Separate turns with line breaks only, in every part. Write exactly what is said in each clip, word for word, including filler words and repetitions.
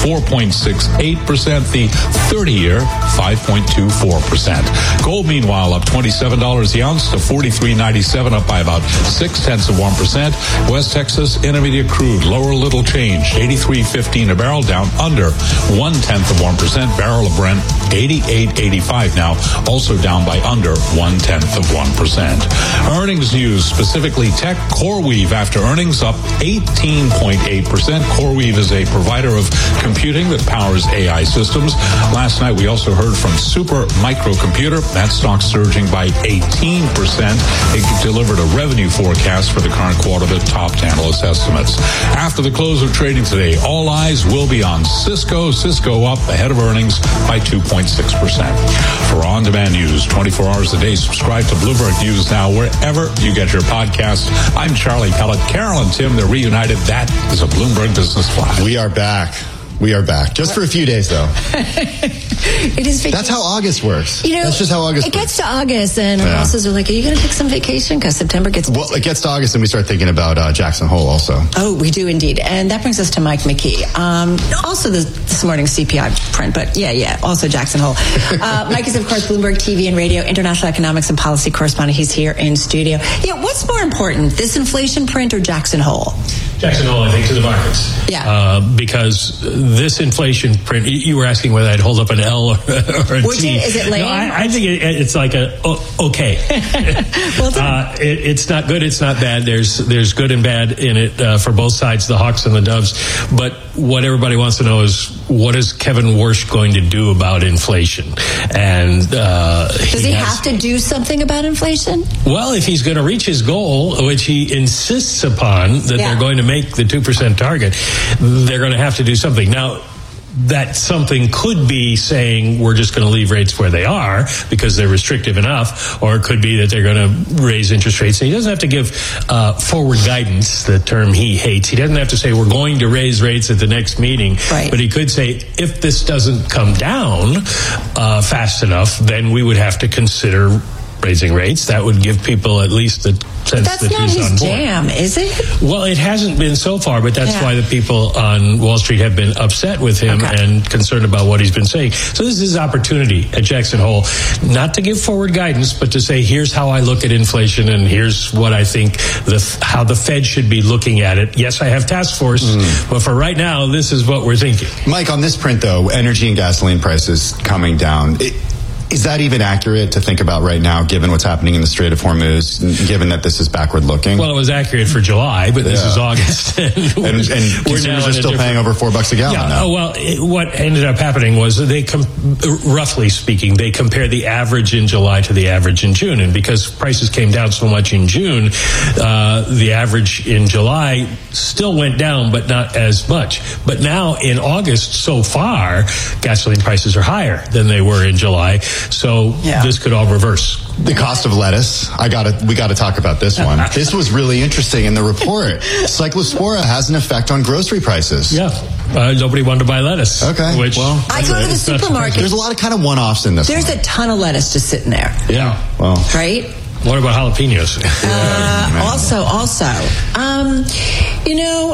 four point six eight percent. The thirty-year, five point two four percent. Gold, meanwhile, up twenty-seven dollars the ounce to forty-three ninety-seven, up by about six tenths of one percent. West Texas Intermediate crude, lower little change, eighty-three fifteen a barrel, down under one tenth of one percent. Barrel of Brent, eighty-eight eighty-five now, also down by under one tenth of one percent. Earnings news, specifically tech. CoreWeave, after earnings, up eighteen point eight percent. CoreWeave is a provider of computing that powers A I systems. Last night, we also heard from Super Microcomputer. That stock surging by eighteen percent. It delivered a revenue forecast for the current quarter that topped analyst estimates. After the close of trading today, all eyes will be on Cisco. Cisco up ahead of earnings by two point six percent. For on-demand news, twenty-four hours a day, subscribe to Bloomberg News Now wherever you get your podcast. I'm Charlie Pellet. Carol and Tim, they're reunited. That is a Bloomberg Business Flash.
We are back. We are back. Just for a few days, though.
It is vacation.
That's how August works.
You know,
That's just how August
it
works.
gets to August, and our
Yeah.
bosses are like, are you going to take some vacation? Because September gets busy.
Well, it gets to August, and we start thinking about uh, Jackson Hole also.
Oh, we do indeed. And that brings us to Mike McKee. Um, also the, this morning's C P I print, but yeah, yeah, also Jackson Hole. Uh, Mike is, of course, Bloomberg T V and radio, international economics and policy correspondent. He's here in studio. Yeah, what's more important, this inflation print or Jackson Hole?
Jackson Hole, I think, to the markets.
Yeah.
Uh, because this inflation print, you were asking whether I'd hold up an L or, or a
Would
T.
you? Is it lame?
No, I, I think it, it's like a, oh, okay.
Well done.
Uh, it, it's not good, it's not bad. There's there's good and bad in it uh, for both sides, the Hawks and the Doves. But what everybody wants to know is, what is Kevin Warsh going to do about inflation? And uh,
Does he,
he
have
has,
to do something about inflation?
Well, if he's going to reach his goal, which he insists upon, that
Yeah.
they're going to make the two percent target, they're going to have to do something. Now, that something could be saying we're just going to leave rates where they are because they're restrictive enough, or it could be that they're going to raise interest rates. And he doesn't have to give uh, forward guidance, the term he hates. He doesn't have to say we're going to raise rates at the next meeting.
Right.
But he could say if this doesn't come down uh, fast enough, then we would have to consider raising rates. That would give people at least the sense
That's
that
not
he's on
his
board.
jam, is it?
Well, it hasn't been so far, but that's
Yeah.
why the people on Wall Street have been upset with him
Okay.
and concerned about what he's been saying. So this is his opportunity at Jackson Hole, not to give forward guidance, but to say, here's how I look at inflation, and here's what I think the how the Fed should be looking at it. Yes, I have task force, mm. but for right now, this is what we're thinking.
Mike, on this print, though, energy and gasoline prices coming down. It, Is that even accurate to think about right now, given what's happening in the Strait of Hormuz, given that this is backward looking?
Well, it was accurate for July, but this
Yeah.
is August. and
and, and consumers are still paying over four bucks a gallon
yeah,
now.
Oh, well, it, what ended up happening was they, com- roughly speaking, they compared the average in July to the average in June. And because prices came down so much in June, uh, the average in July still went down, but not as much. But now in August, so far, gasoline prices are higher than they were in July. So
Yeah.
this could all reverse.
The cost of lettuce. I got to. We got to talk about this one. This was really interesting in the report. Cyclospora has an effect on grocery prices.
Yeah, uh, nobody wanted to buy lettuce.
Okay,
Which
well,
I go to the
it's not
supermarket.
There's a lot of kind of one-offs in this.
There's
one.
a ton of lettuce just sitting there,
Yeah.
Well,
right?
What about jalapenos?
Uh, also, also, um, you know,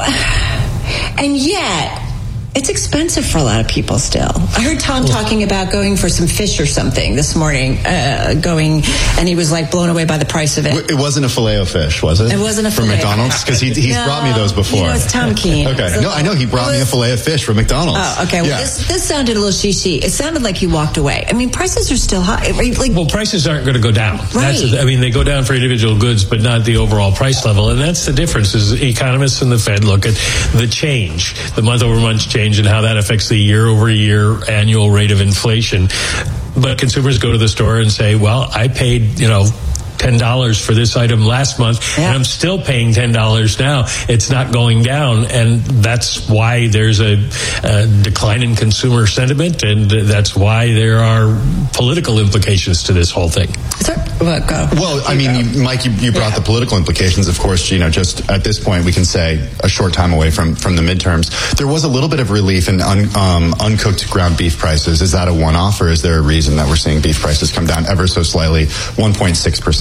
and yet it's expensive for a lot of people still. I heard Tom talking about going for some fish or something this morning, uh, going, and he was like blown away by the price of it.
it wasn't a Filet-O-Fish, was it?
It wasn't a
from
filet.
McDonald's, because he, he's
No,
brought me those before.
You know, it's Tom Keene.
Okay,
So
no, I know he brought me a
was-
Filet-O-Fish from McDonald's.
Oh, okay. Well,
Yeah.
this this sounded a little she-she. It sounded like he walked away. I mean, prices are still high. Right? Like,
Well, prices aren't going to go down.
Right.
That's, I mean, they go down for individual goods, but not the overall price level. And that's the difference is economists and the Fed look at the change, the month-over-month change, and how that affects the year-over-year annual rate of inflation. But consumers go to the store and say, well, I paid, you know, ten dollars for this item last month,
Yeah.
and I'm still paying ten dollars now. It's not going down, and that's why there's a, a decline in consumer sentiment, and that's why there are political implications to this whole thing.
Sorry, well, go.
Well, I mean, you, Mike, you, you brought
Yeah.
the political implications. Of course, you know, just at this point, we can say a short time away from, from the midterms. There was a little bit of relief in un, um, uncooked ground beef prices. Is that a one-off, or is there a reason that we're seeing beef prices come down ever so slightly, one point six percent?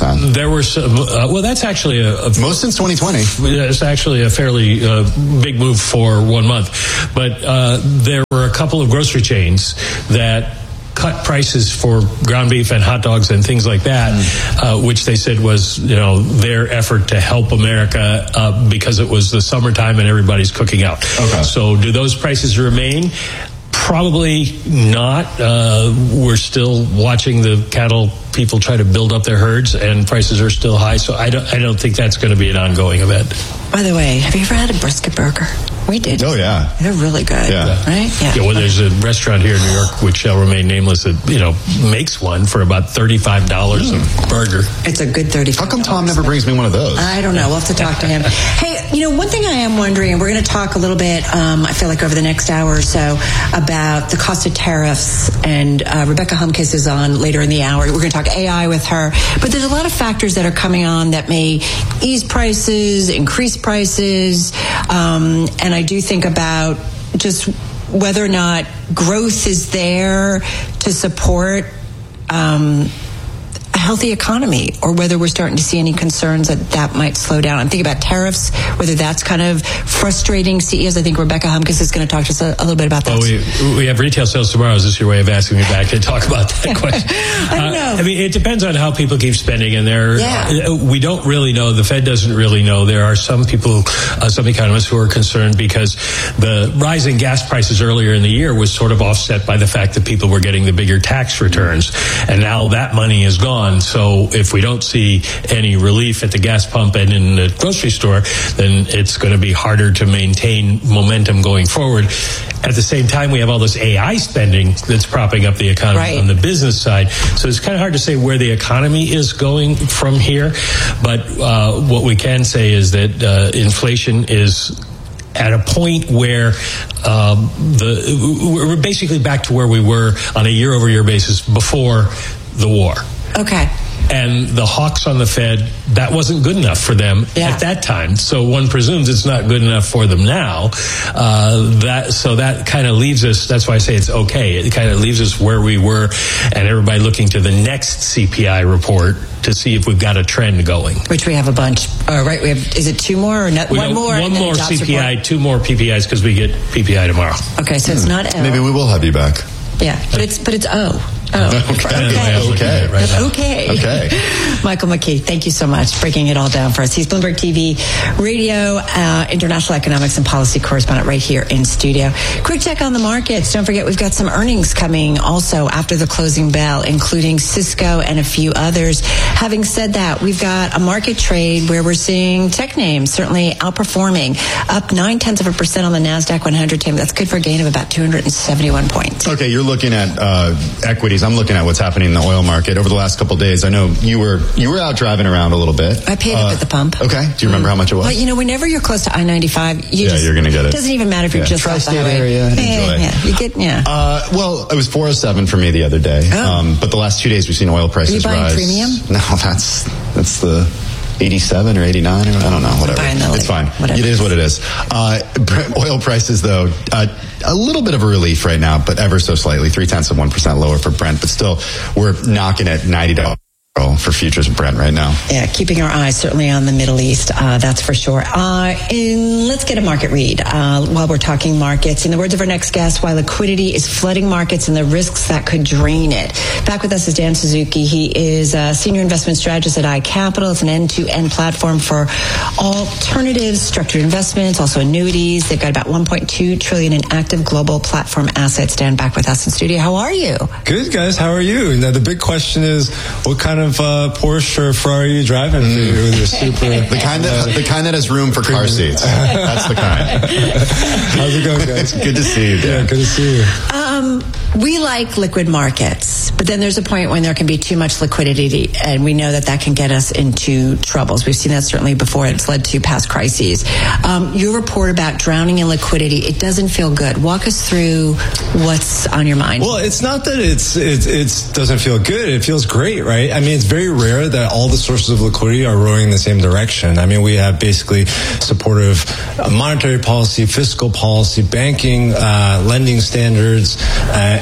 percent.
There were some, uh, well, that's actually a, a...
Most since twenty twenty.
It's actually a fairly uh, big move for one month. But uh, there were a couple of grocery chains that cut prices for ground beef and hot dogs and things like that, mm. uh, which they said was, you know, their effort to help America uh, because it was the summertime and everybody's cooking out.
Okay.
So do those prices remain? Probably not. Uh, we're still watching the cattle people try to build up their herds, and prices are still high. So I don't, I don't think that's going to be an ongoing event.
By the way, have you ever had a brisket burger? We did.
Oh, yeah.
They're really good.
Yeah.
Right? Yeah.
Yeah, well, there's a restaurant here in New York, which shall remain nameless, that, you know, makes one for about thirty-five dollars mm. a burger.
It's a good thirty-five dollars.
How come Tom never brings me one of those?
I don't know. We'll have to talk to him. Hey, you know, one thing I am wondering, and we're going to talk a little bit, um, I feel like over the next hour or so, about the cost of tariffs, and uh, Rebecca Humkes is on later in the hour. We're going to talk A I with her. But there's a lot of factors that are coming on that may ease prices, increase prices, um, and I do think about just whether or not growth is there to support um, a healthy economy, or whether we're starting to see any concerns that that might slow down. I'm thinking about tariffs, whether that's kind of frustrating C E Os. I think Rebecca Humkes is going to talk to us a, a little bit about that.
Oh, we, we have retail sales tomorrow. Is this your way of asking me back to talk about that question?
I don't know.
Uh, I mean, it depends on how people keep spending, and there,
yeah.
uh, we don't really know. The Fed doesn't really know. There are some people, uh, some economists who are concerned because the rise in gas prices earlier in the year was sort of offset by the fact that people were getting the bigger tax returns, and now that money is gone. So if we don't see any relief at the gas pump and in the grocery store, then it's going to be harder to maintain momentum going forward. At the same time, we have all this A I spending that's propping up the economy right. on the business side. So it's kind of hard to say where the economy is going from here. But uh, what we can say is that uh, inflation is at a point where um, the we're basically back to where we were on a year-over-year basis before the war.
Okay.
And the hawks on the Fed, that wasn't good enough for them yeah. at that time. So one presumes it's not good enough for them now. Uh, that so that kind of leaves us. That's why I say it's okay. It kind of leaves us where we were, and everybody looking to the next C P I report to see if we've got a trend going.
Which we have a bunch. Uh, right? We have. Is it two more or not? One more.
One more C P I. Report? Two more P P Is because we get P P I tomorrow.
Okay, so hmm. it's not L.
Maybe we will have you back.
Yeah, but it's but it's O. Oh,
okay.
Okay.
Okay.
Right okay.
Okay.
Michael McKee, thank you so much for breaking it all down for us. He's Bloomberg T V radio, uh, international economics and policy correspondent right here in studio. Quick check on the markets. Don't forget, we've got some earnings coming also after the closing bell, including Cisco and a few others. Having said that, we've got a market trade where we're seeing tech names certainly outperforming, up nine tenths of a percent on the NASDAQ one hundred. That's good for a gain of about two hundred seventy-one points.
Okay, you're looking at uh, equities. I'm looking at what's happening in the oil market over the last couple of days. I know you were you were out driving around a little bit.
I paid
uh,
up at the pump.
Okay. Do you remember mm. how much it was?
Well, you know, whenever you're close to I ninety-five, you
yeah,
just,
you're going to get it.
It doesn't even matter if you're
yeah.
just off the highway.
area.
Yeah,
enjoy.
yeah, you get yeah.
Uh, well, it was four oh seven for me the other day. Oh. Um, but the last two days we've seen oil prices
Are you buying
rise.
Premium?
No, that's that's the eighty-seven or eighty-nine, or I don't know, whatever. It's fine. Whatever. It is what it is. Uh, oil prices, though, uh, a little bit of a relief right now, but ever so slightly, three tenths of one percent lower for Brent, but still, we're knocking at ninety dollars for futures of Brent right now.
Yeah, keeping our eyes certainly on the Middle East, uh, that's for sure. Uh, and let's get a market read uh, while we're talking markets. In the words of our next guest, why liquidity is flooding markets and the risks that could drain it. Back with us is Dan Suzuki. He is a senior investment strategist at iCapital. It's an end-to-end platform for alternatives, structured investments, also annuities. They've got about one point two trillion dollars in active global platform assets. Dan, back with us in studio. How are you?
Good, guys. How are you? Now, the big question is, what kind of uh, Porsche or Ferrari are you driving? Mm. The, super,
the kind that the kind that has room for car seats. That's the kind.
How's it going, guys?
Good to see you, Dan.
Yeah, good to see you.
Um, we like liquid markets, but then there's a point when there can be too much liquidity, and we know that that can get us into troubles. We've seen that certainly before. It's led to past crises. Um, your report about drowning in liquidity, it doesn't feel good. Walk us through what's on your mind.
Well, it's not that it's it it's doesn't feel good. It feels great, right? I mean, it's very rare that all the sources of liquidity are rowing in the same direction. I mean, we have basically supportive monetary policy, fiscal policy, banking, uh, lending standards, uh,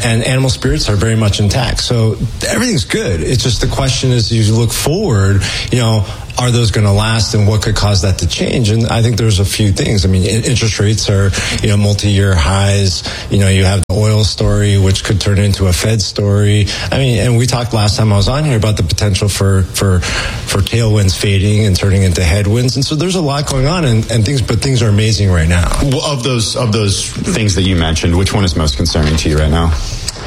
and animal spirits are very much intact. So everything's good. It's just the question is, you look forward, you know, are those going to last, and what could cause that to change? And I think there's a few things. I mean, interest rates are, you know, multi-year highs. You know, you have the oil story, which could turn into a Fed story. I mean, and we talked last time I was on here about the potential for for for tailwinds fading and turning into headwinds. And so there's a lot going on, and, and things, but things are amazing right now.
Well, of those of those things that you mentioned, which one is most concerning to you right now?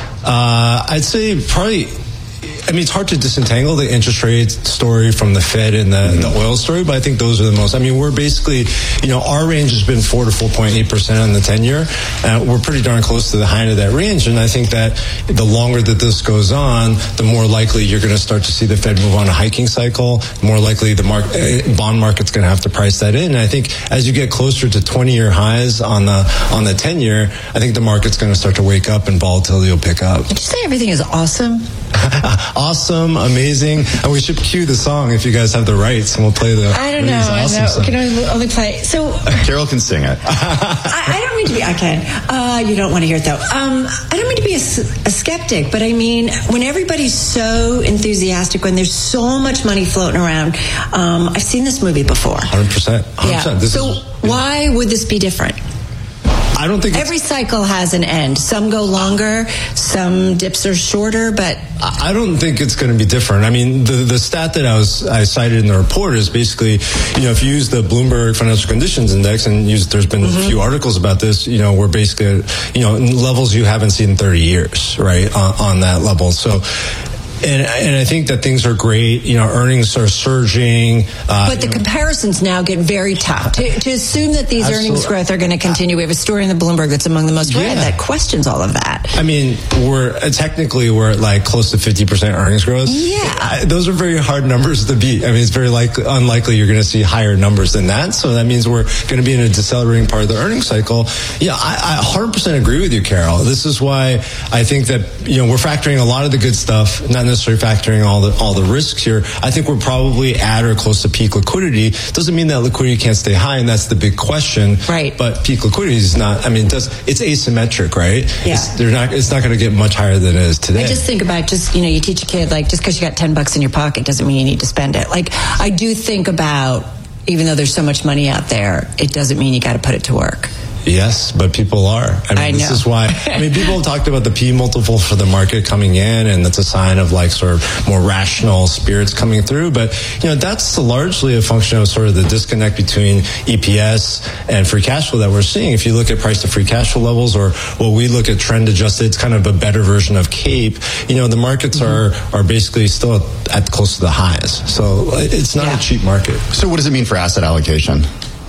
Uh, I'd say probably. I mean, it's hard to disentangle the interest rate story from the Fed and the, mm-hmm. the oil story, but I think those are the most. I mean, we're basically, you know, our range has been four to four point eight percent on the ten-year. Uh, we're pretty darn close to the high end of that range, and I think that the longer that this goes on, the more likely you're going to start to see the Fed move on a hiking cycle. More likely the mar- bond market's going to have to price that in. And I think as you get closer to twenty-year highs on the on the ten-year, I think the market's going to start to wake up and volatility will pick up.
Did you say everything is awesome?
Awesome, amazing. And we should cue the song if you guys have the rights, and we'll play the.
I don't know.
Awesome
I know. Can only, only play. So
Carol can sing it.
I, I don't mean to be. I can. Uh, you don't want to hear it though. Um, I don't mean to be a, a skeptic, but I mean when everybody's so enthusiastic, when there's so much money floating around. Um, I've seen this movie before.
one hundred percent. one hundred percent.
Yeah.
This
so
is,
why would this be different?
I don't think
every cycle has an end. Some go longer, some dips are shorter, but
I don't think it's going to be different. I mean, the the stat that I was I cited in the report is basically, you know, if you use the Bloomberg Financial Conditions Index and use, there's been mm-hmm. a few articles about this. You know, we're basically, you know, levels you haven't seen in thirty years, right, on, on that level. So. And, and I think that things are great. You know, earnings are surging.
Uh, but the comparisons now get very tough. To, to assume that these Absolutely. earnings growth are going to continue. We have a story in the Bloomberg that's among the most read yeah. that questions all of that.
I mean, we're uh, technically we're at like close to fifty percent earnings growth.
Yeah.
I, those are very hard numbers to beat. I mean, it's very likely, unlikely you're going to see higher numbers than that. So that means we're going to be in a decelerating part of the earnings cycle. Yeah, I, I one hundred percent agree with you, Carol. This is why I think that, you know, we're factoring a lot of the good stuff, not necessarily factoring all the all the risks here. I think we're probably at or close to peak liquidity. Doesn't mean that liquidity can't stay high, and that's the big question.
Right.
But peak liquidity is not. I mean, it does it's asymmetric, right?
Yeah.
It's, they're not. It's not going to get much higher than it is today.
I just think about just you know you teach a kid like just because you got ten bucks in your pocket doesn't mean you need to spend it. Like I do think about even though there's so much money out there, it doesn't mean you got to put it to work.
Yes, but people are. I mean,
I
this
know.
is why. I mean, people have talked about the P multiple for the market coming in, and that's a sign of like sort of more rational spirits coming through. But you know, that's largely a function of sort of the disconnect between E P S and free cash flow that we're seeing. If you look at price to free cash flow levels, or what we look at trend adjusted, it's kind of a better version of CAPE. You know, the markets mm-hmm. are are basically still at close to the highs. So it's not yeah. a cheap market.
So what does it mean for asset allocation?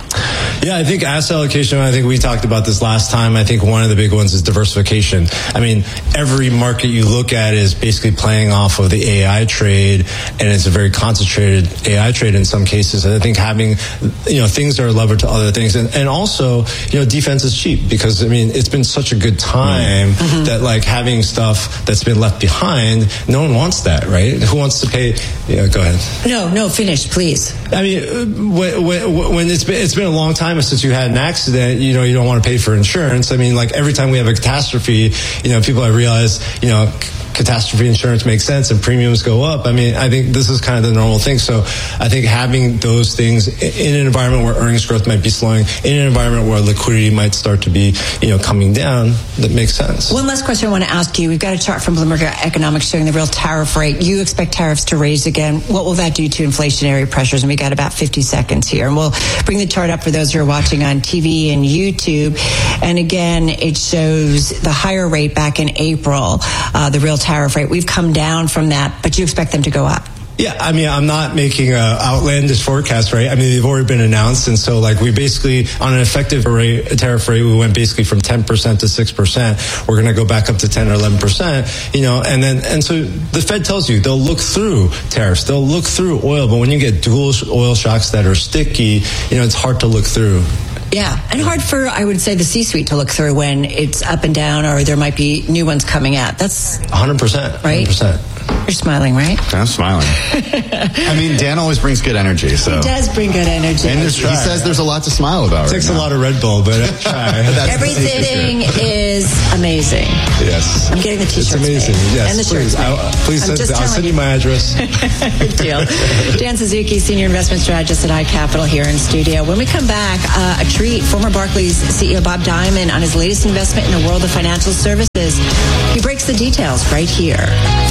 Yeah, I think asset allocation, I think we talked about this last time. I think one of the big ones is diversification. I mean, every market you look at is basically playing off of the A I trade, and it's a very concentrated A I trade in some cases. And I think having, you know, things that are levered to other things. And, and also, you know, defense is cheap because, I mean, it's been such a good time mm-hmm. that, like, having stuff that's been left behind, no one wants that, right? Who wants to pay? Yeah, go ahead.
No, no, finish, please.
I mean, when, when, when it's been, it's been a long time since you had an accident, you know, you don't want to pay for insurance. I mean, like every time we have a catastrophe, you know, people have realized, you know, catastrophe insurance makes sense and premiums go up. I mean, I think this is kind of the normal thing. So I think having those things in an environment where earnings growth might be slowing, in an environment where liquidity might start to be, you know, coming down, that makes sense.
One last question I want to ask you. We've got a chart from Bloomberg Economics showing the real tariff rate. You expect tariffs to raise again. What will that do to inflationary pressures? And we got about fifty seconds here. And we'll bring the chart up for those who are watching on T V and YouTube. And again, it shows the higher rate back in April, uh, the real tariff rate. We've come down from that, but you expect them to go up.
Yeah, I mean, I'm not making an outlandish forecast, right? I mean, they've already been announced. And so, like, we basically, on an effective rate, tariff rate, we went basically from ten percent to six percent. We're going to go back up to ten or eleven percent, you know, and then, and so the Fed tells you they'll look through tariffs. They'll look through oil. But when you get dual oil shocks that are sticky, you know, it's hard to look through.
Yeah, and hard for, I would say, the C-suite to look through when it's up and down or there might be new ones coming out. That's
one hundred percent.
Right?
one hundred percent.
You're smiling, right?
I'm smiling. I mean, Dan always brings good energy. So
he does bring good energy.
And he says there's a lot to smile about.
It takes
right
a lot of Red Bull, but I try.
Everything is amazing.
Yes.
I'm getting the t-shirts.
It's amazing.
Made.
Yes.
And the
please,
shirts.
I'll, please send, I'll send you my address.
Good deal. Dan Suzuki, Senior Investment Strategist at iCapital here in studio. When we come back, uh, a treat. Former Barclays C E O Bob Diamond on his latest investment in the world of financial services. He breaks the details right here.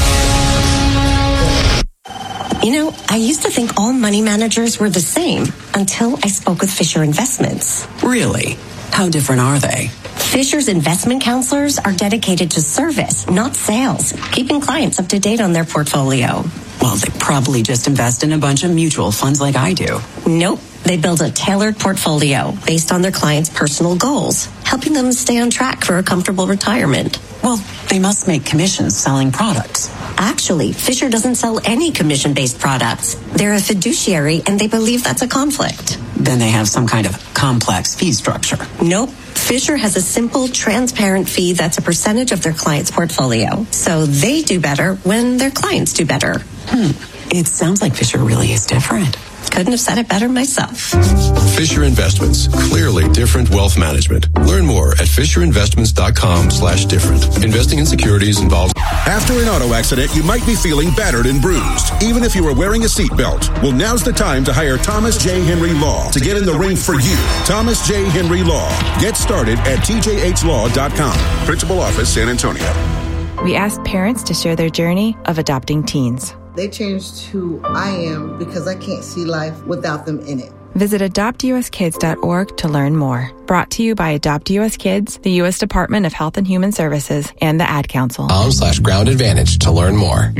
You know, I used to think all money managers were the same until I spoke with Fisher Investments.
Really? How different are they?
Fisher's investment counselors are dedicated to service, not sales, keeping clients up to date on their portfolio.
Well, they probably just invest in a bunch of mutual funds like I do.
Nope. They build a tailored portfolio based on their clients' personal goals, helping them stay on track for a comfortable retirement.
Well, they must make commissions selling products.
Actually, Fisher doesn't sell any commission-based products. They're a fiduciary, and they believe that's a conflict.
Then they have some kind of complex fee structure.
Nope. Fisher has a simple, transparent fee that's a percentage of their client's portfolio. So they do better when their clients do better.
Hmm. It sounds like Fisher really is different.
Couldn't have said it better myself.
Fisher Investments. Clearly different wealth management. Learn more at FisherInvestments.com slash different. Investing in securities involves...
After an auto accident, you might be feeling battered and bruised, even if you were wearing a seatbelt. Well, now's the time to hire Thomas J. Henry Law to get in the ring for you. Thomas J. Henry Law. Get started at T J H law dot com. Principal Office, San Antonio.
We asked parents to share their journey of adopting teens.
They changed who I am because I can't see life without them in it.
Visit adopt u s kids dot org to learn more. Brought to you by Adopt U S Kids, the U S Department of Health and Human Services, and the Ad Council.
Com slash Ground Advantage to learn more.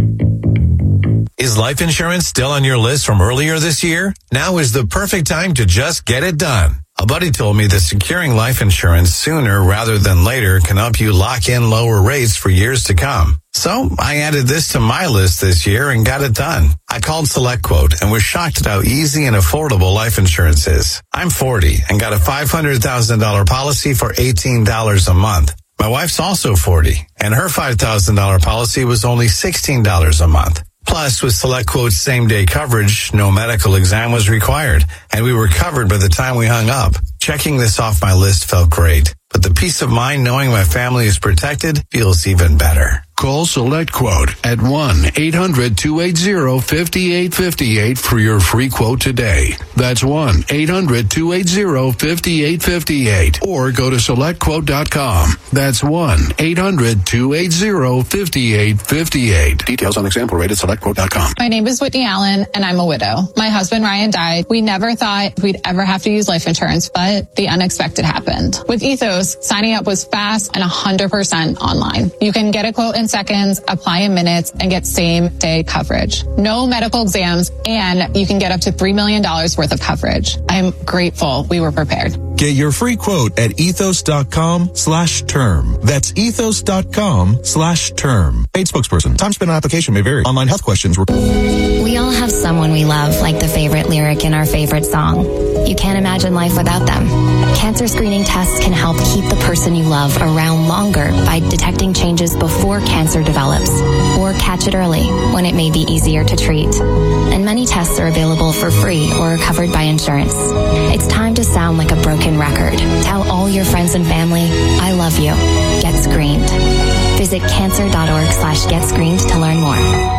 Is life insurance still on your list from earlier this year? Now is the perfect time to just get it done. A buddy told me that securing life insurance sooner rather than later can help you lock in lower rates for years to come. So I added this to my list this year and got it done. I called SelectQuote and was shocked at how easy and affordable life insurance is. I'm forty and got a five hundred thousand dollars policy for eighteen dollars a month. My wife's also forty and her five thousand dollars policy was only sixteen dollars a month. Plus, with SelectQuote's same-day coverage, no medical exam was required, and we were covered by the time we hung up. Checking this off my list felt great, but the peace of mind knowing my family is protected feels even better.
Call SelectQuote at one eight hundred two eight zero five eight five eight for your free quote today. That's one eight hundred two eight zero five eight five eight. Or go to select quote dot com. That's one eight hundred two eight zero five eight five eight. Details on example rate at select quote dot com.
My name is Whitney Allen, and I'm a widow. My husband, Ryan, died. We never thought we'd ever have to use life insurance, but the unexpected happened. With Ethos, signing up was fast and one hundred percent online. You can get a quote in seconds, apply in minutes, and get same-day coverage. No medical exams, and you can get up to three million dollars worth of coverage. I'm grateful we were prepared.
Get your free quote at ethos.com slash term. That's ethos.com slash term. Paid spokesperson. Time spent on application may vary. Online health questions were...
We all have someone we love, like the favorite lyric in our favorite song. You can't imagine life without them. Cancer screening tests can help keep the person you love around longer by detecting changes before cancer develops, or catch it early when it may be easier to treat. And many tests are available for free or covered by insurance. It's time to sound like a broken record. Tell all your friends and family, I love you. Get screened. Visit cancer.org slash get screened to learn more.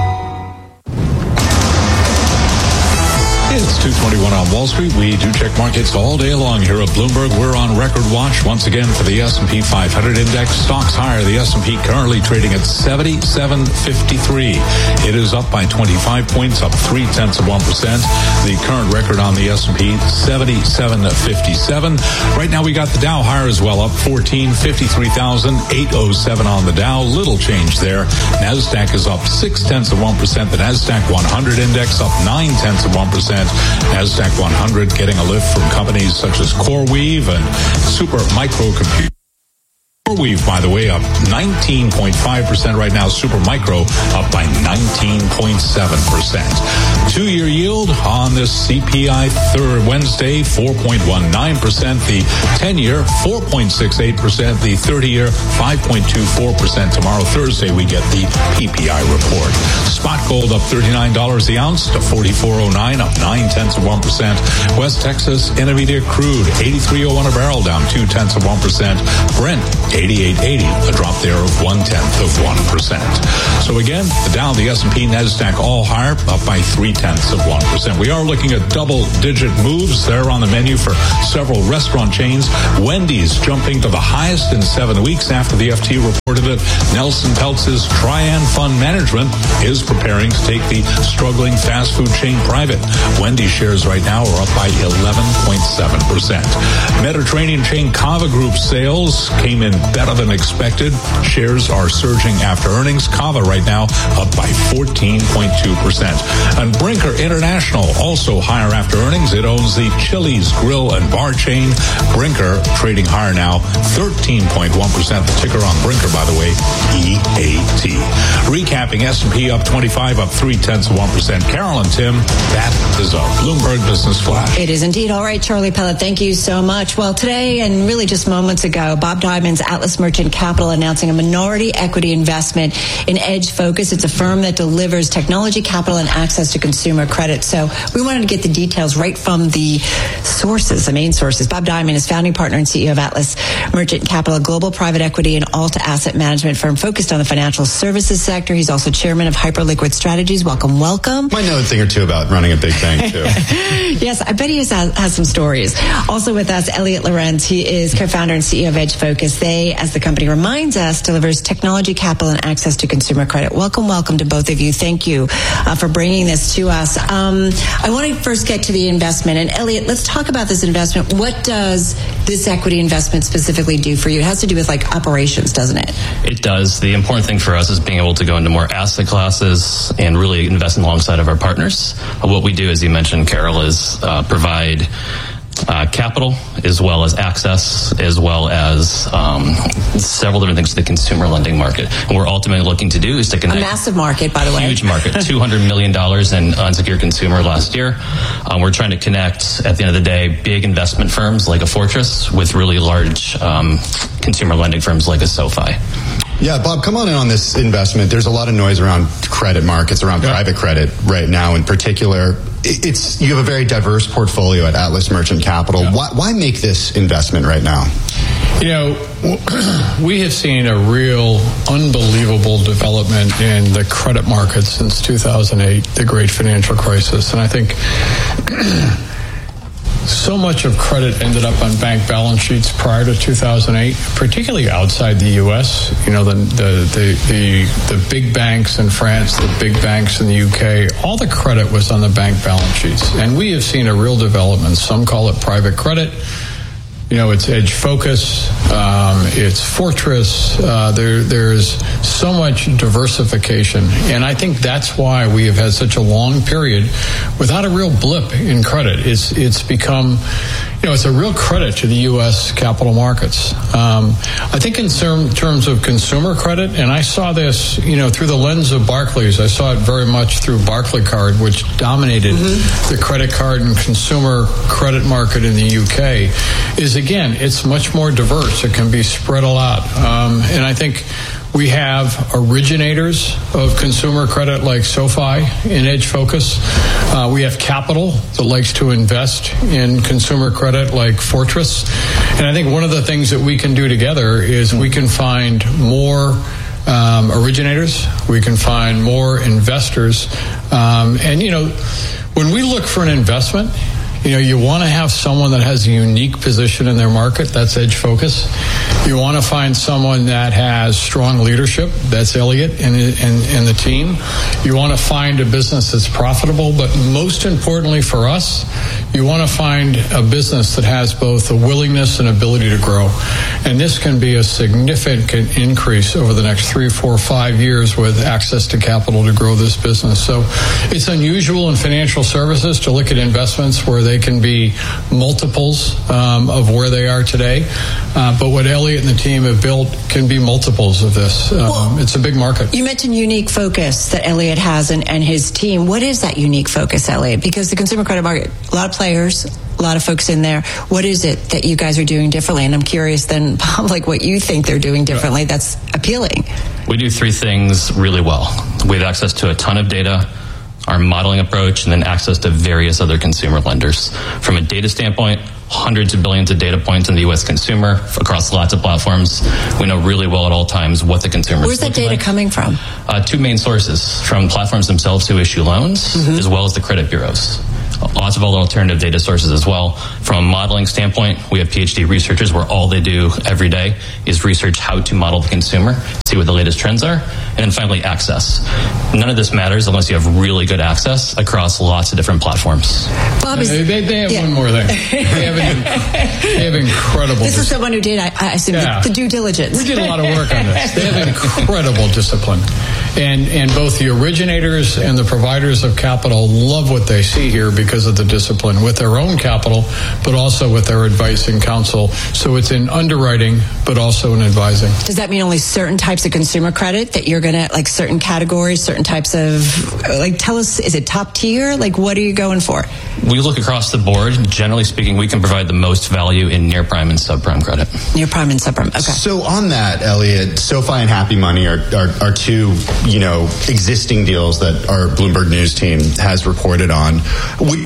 It's two twenty-one on Wall Street. We do check markets all day long here at Bloomberg. We're on record watch once again for the S and P five hundred index. Stocks higher. The S and P currently trading at seventy-seven fifty-three. It is up by twenty-five points, up three tenths of one percent. The current record on the S and P, seventy-seven fifty-seven. Right now we got the Dow higher as well, up fourteen, fifty-three thousand eight hundred seven on the Dow. Little change there. NASDAQ is up six tenths of one percent. The NASDAQ one hundred index up nine tenths of one percent. NASDAQ one hundred getting a lift from companies such as CoreWeave and Super Micro Computer. CoreWeave, by the way, up nineteen point five percent right now. Supermicro up by nineteen point seven percent. Two-year yield on this C P I third Wednesday, four point one nine percent. The ten-year, four point six eight percent. The thirty-year, five point two four percent. Tomorrow, Thursday, we get the P P I report. Spot gold up thirty-nine dollars the ounce to forty-four oh nine, up nine tenths of one percent. West Texas Intermediate crude, eighty-three oh one a barrel, down two tenths of one percent. Brent, eighty-eight eighty, a drop there of one tenth of one percent. So again, the Dow, the S and P, Nasdaq all higher, up by three tenths of one percent. We are looking at double-digit moves there on the menu for several restaurant chains. Wendy's jumping to the highest in seven weeks after the F T reported it. Nelson Peltz's Trian Fund Management is preparing to take the struggling fast food chain private. Wendy's shares right now are up by eleven point seven percent. Mediterranean chain Cava Group sales came in better than expected. Shares are surging after earnings. Cava right now up by fourteen point two percent. And Brinker International also higher after earnings. It owns the Chili's Grill and Bar chain. Brinker trading higher now, thirteen point one percent. The ticker on Brinker, by the way, E A T. Recapping, S and P up twenty-five, up three tenths of one percent. Carol and Tim, that is a Bloomberg Business Flash.
It is indeed. All right, Charlie Pellet, thank you so much. Well, today and really just moments ago, Bob Diamond's Atlas Merchant Capital announcing a minority equity investment in Edge Focus. It's a firm that delivers technology, capital, and access to consumer credit. So we wanted to get the details right from the sources, the main sources. Bob Diamond is founding partner and C E O of Atlas Merchant Capital, a global private equity and alt asset management firm focused on the financial services sector. He's also chairman of Hyperliquid Strategies. Welcome, welcome.
Might know a thing or two about running a big bank, too.
Yes, I bet he has, has some stories. Also with us, Elliot Lorenz. He is co-founder and C E O of Edge Focus. They, as the company reminds us, delivers technology, capital, and access to consumer credit. Welcome, welcome to both of you. Thank you uh, for bringing this to us. Um, I want to first get to the investment. And Elliot, let's talk about this investment. What does this equity investment specifically do for you? It has to do with like operations, doesn't it?
It does. The important thing for us is being able to go into more asset classes and really invest alongside of our partners. What we do, as you mentioned, Carol, is uh, provide Uh, capital, as well as access, as well as um, several different things to the consumer lending market. And we're ultimately looking to do is to connect.
A massive market, by the way.
Huge market. two hundred million dollars in unsecured consumer last year. Um, we're trying to connect, at the end of the day, big investment firms like a Fortress with really large um, consumer lending firms like a SoFi.
Yeah, Bob, come on in on this investment. There's a lot of noise around credit markets, around yeah. private credit right now in particular. It's you have a very diverse portfolio at Atlas Merchant Capital. Yeah. Why, why make this investment right now?
You know, we have seen a real unbelievable development in the credit markets since two thousand eight, the great financial crisis. And I think so much of credit ended up on bank balance sheets prior to two thousand eight, particularly outside the U S. You know, the the the the, the big banks in France, the big banks in the U K, all the credit was on the bank balance sheets. And we have seen a real development. Some call it private credit. You know, it's Edge Focus, um, it's Fortress. Uh, there, there's so much diversification, and I think that's why we have had such a long period without a real blip in credit. It's it's become, you know, it's a real credit to the U S capital markets. Um, I think in terms of consumer credit, and I saw this, you know, through the lens of Barclays. I saw it very much through Barclaycard, which dominated mm-hmm. the credit card and consumer credit market in the U K. Is again, it's much more diverse. It can be spread a lot. Um, and I think we have originators of consumer credit like SoFi in Edge Focus. Uh, we have capital that likes to invest in consumer credit like Fortress. And I think one of the things that we can do together is we can find more um, originators. We can find more investors. Um, and, you know, when we look for an investment, you know, you want to have someone that has a unique position in their market. That's Edge Focus. You want to find someone that has strong leadership. That's Elliot and, and, and the team. You want to find a business that's profitable. But most importantly for us, you want to find a business that has both a willingness and ability to grow. And this can be a significant increase over the next three, four, five years with access to capital to grow this business. So it's unusual in financial services to look at investments where they they can be multiples um, of where they are today. Uh, but what Elliott and the team have built can be multiples of this. Um, well, it's a big market.
You mentioned unique focus that Elliott has and, and his team. What is that unique focus, Elliott? Because the consumer credit market, a lot of players, a lot of folks in there. What is it that you guys are doing differently? And I'm curious then, like what you think they're doing differently that's appealing.
We do three things really well. We have access to a ton of data, our modeling approach, and then access to various other consumer lenders. From a data standpoint, hundreds of billions of data points in the U S consumer across lots of platforms. We know really well at all times what the consumer is.
Where's that data
like.
coming from?
Uh, two main sources, from platforms themselves who issue loans, mm-hmm. as well as the credit bureaus. Lots of other alternative data sources as well. From a modeling standpoint, we have PhD researchers where all they do every day is research how to model the consumer, see what the latest trends are, and then finally access. None of this matters unless you have really good access across lots of different platforms.
Bob is,
they, they, they have yeah. one more thing. They have, an, they have incredible...
This is someone who did, I, I assume, yeah. the, the due diligence.
We did a lot of work on this. They have incredible discipline. And, and both the originators and the providers of capital love what they see here because of the discipline with their own capital, but also with their advice and counsel. So it's in underwriting, but also in advising.
Does that mean only certain types of consumer credit that you're going to, like certain categories, certain types of, like tell us, is it top tier? Like what are you going for?
We look across the board. Generally speaking, we can provide the most value in near prime and subprime credit.
Near prime and subprime, okay.
So on that, Elliott, SoFi and Happy Money are, are, are two, you know, existing deals that our Bloomberg News team has reported on. Would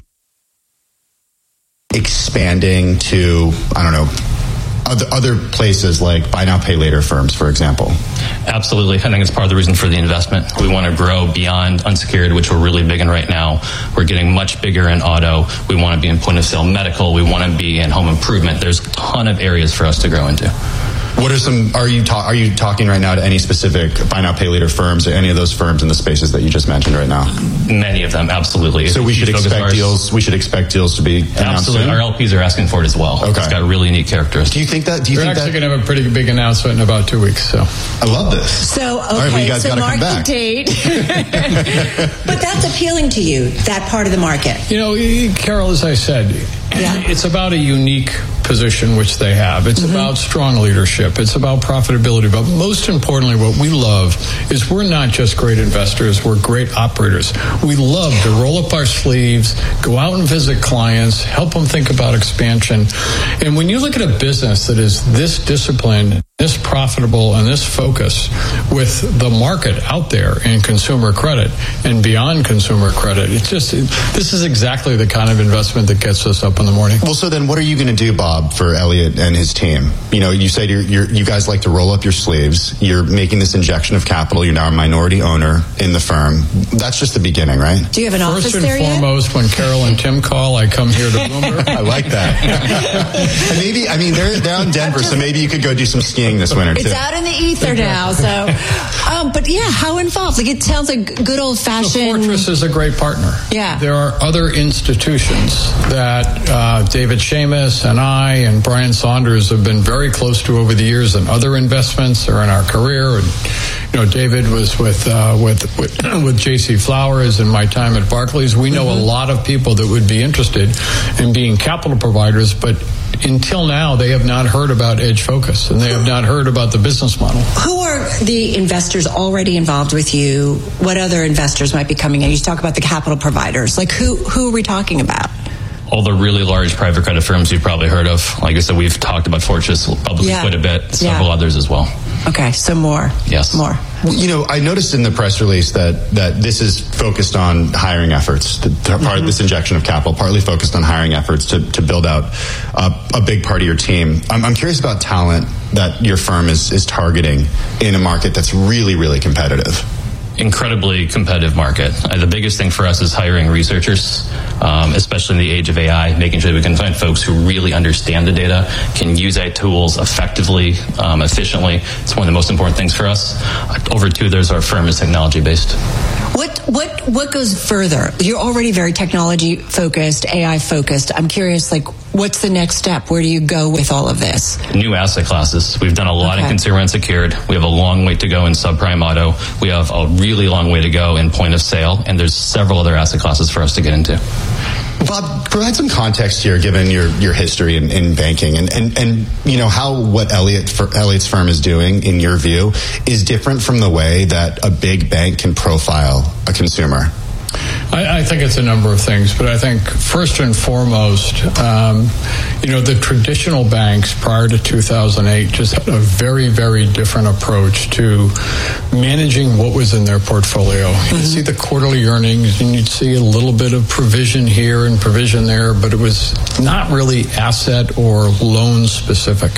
expanding to, I don't know, other, other places like buy now, pay later firms, for example?
Absolutely. I think it's part of the reason for the investment. We want to grow beyond unsecured, which we're really big in right now. We're getting much bigger in auto. We want to be in point of sale medical. We want to be in home improvement. There's a ton of areas for us to grow into.
What are some, are you, ta- are you talking right now to any specific buy now, pay later firms or any of those firms in the spaces that you just mentioned right now?
Many of them, absolutely.
So we should expect deals, we should expect deals to be announced
Absolutely.
soon?
Our L Ps are asking for it as well. Okay. It's got really neat characteristics.
Do you think that, do you
We're
think
actually
that?
going to have a pretty big announcement in about two weeks, so.
I love this.
So, okay,
All right, well, you guys
so
gotta
mark
come back.
the date. But that's appealing to you, that part of the market.
You know, Carol, as I said, yeah. it's about a unique position which they have. It's mm-hmm. about strong leadership. It's about profitability. But most importantly, what we love is we're not just great investors, we're great operators. We love to roll up our sleeves, go out and visit clients, help them think about expansion. And when you look at a business that is this disciplined, this profitable, and this focus with the market out there in consumer credit and beyond consumer credit, it's just, it, this is exactly the kind of investment that gets us up in the morning.
Well, so then what are you going to do, Bob, for Elliott and his team? You know, you said you're, you're, you guys like to roll up your sleeves. You're making this injection of capital. You're now a minority owner in the firm. That's just the beginning, right?
Do you have an
First
office
and
there
foremost,
yet?
when Carol and Tim call, I come here to Bloomberg.
I like that. And maybe, I mean, they're, they're out in Denver, so maybe you could go do some skiing this winter, too.
It's out in the ether now, so. Um, but yeah, how involved? Like, it sounds like good old-fashioned.
The Fortress is a great partner.
Yeah.
There are other institutions that uh, David Seamus and I and Brian Saunders have been very close to over the years, and other investments or in our career. And, you know, David was with uh, with with, with J C Flowers in my time at Barclays. We know mm-hmm. a lot of people that would be interested in being capital providers, but until now, they have not heard about Edge Focus, and they have not heard about the business model.
Who are the investors already involved with you? What other investors might be coming in? You talk about the capital providers. Like, who who are we talking about?
All the really large private credit firms you've probably heard of. Like I said, we've talked about Fortress publicly yeah. quite a bit. Several yeah. others as well.
Okay, so more.
Yes.
More.
Well, you know, I noticed in the press release that, that this is focused on hiring efforts, to, to part mm-hmm. of this injection of capital, partly focused on hiring efforts to, to build out uh, a big part of your team. I'm, I'm curious about talent that your firm is, is targeting in a market that's really, really competitive.
Incredibly competitive market. Uh, the biggest thing for us is hiring researchers, um, especially in the age of A I, making sure that we can find folks who really understand the data, can use A I tools effectively, um, efficiently. It's one of the most important things for us. Uh, over two-thirds of our firm is technology-based.
What what what goes further? You're already very technology focused, A I focused. I'm curious, like, what's the next step? Where do you go with all of this?
New asset classes. We've done a lot okay. in consumer unsecured. We have a long way to go in subprime auto. We have a really long way to go in point of sale, and there's several other asset classes for us to get into.
Bob, provide some context here, given your, your history in, in banking, and, and, and you know how what Elliott for, Elliott's firm is doing, in your view, is different from the way that a big bank can profile a consumer.
I, I think it's a number of things, but I think first and foremost, um, you know, the traditional banks prior to two thousand eight just had a very, very different approach to managing what was in their portfolio. Mm-hmm. You'd see the quarterly earnings, and you'd see a little bit of provision here and provision there, but it was not really asset or loan specific.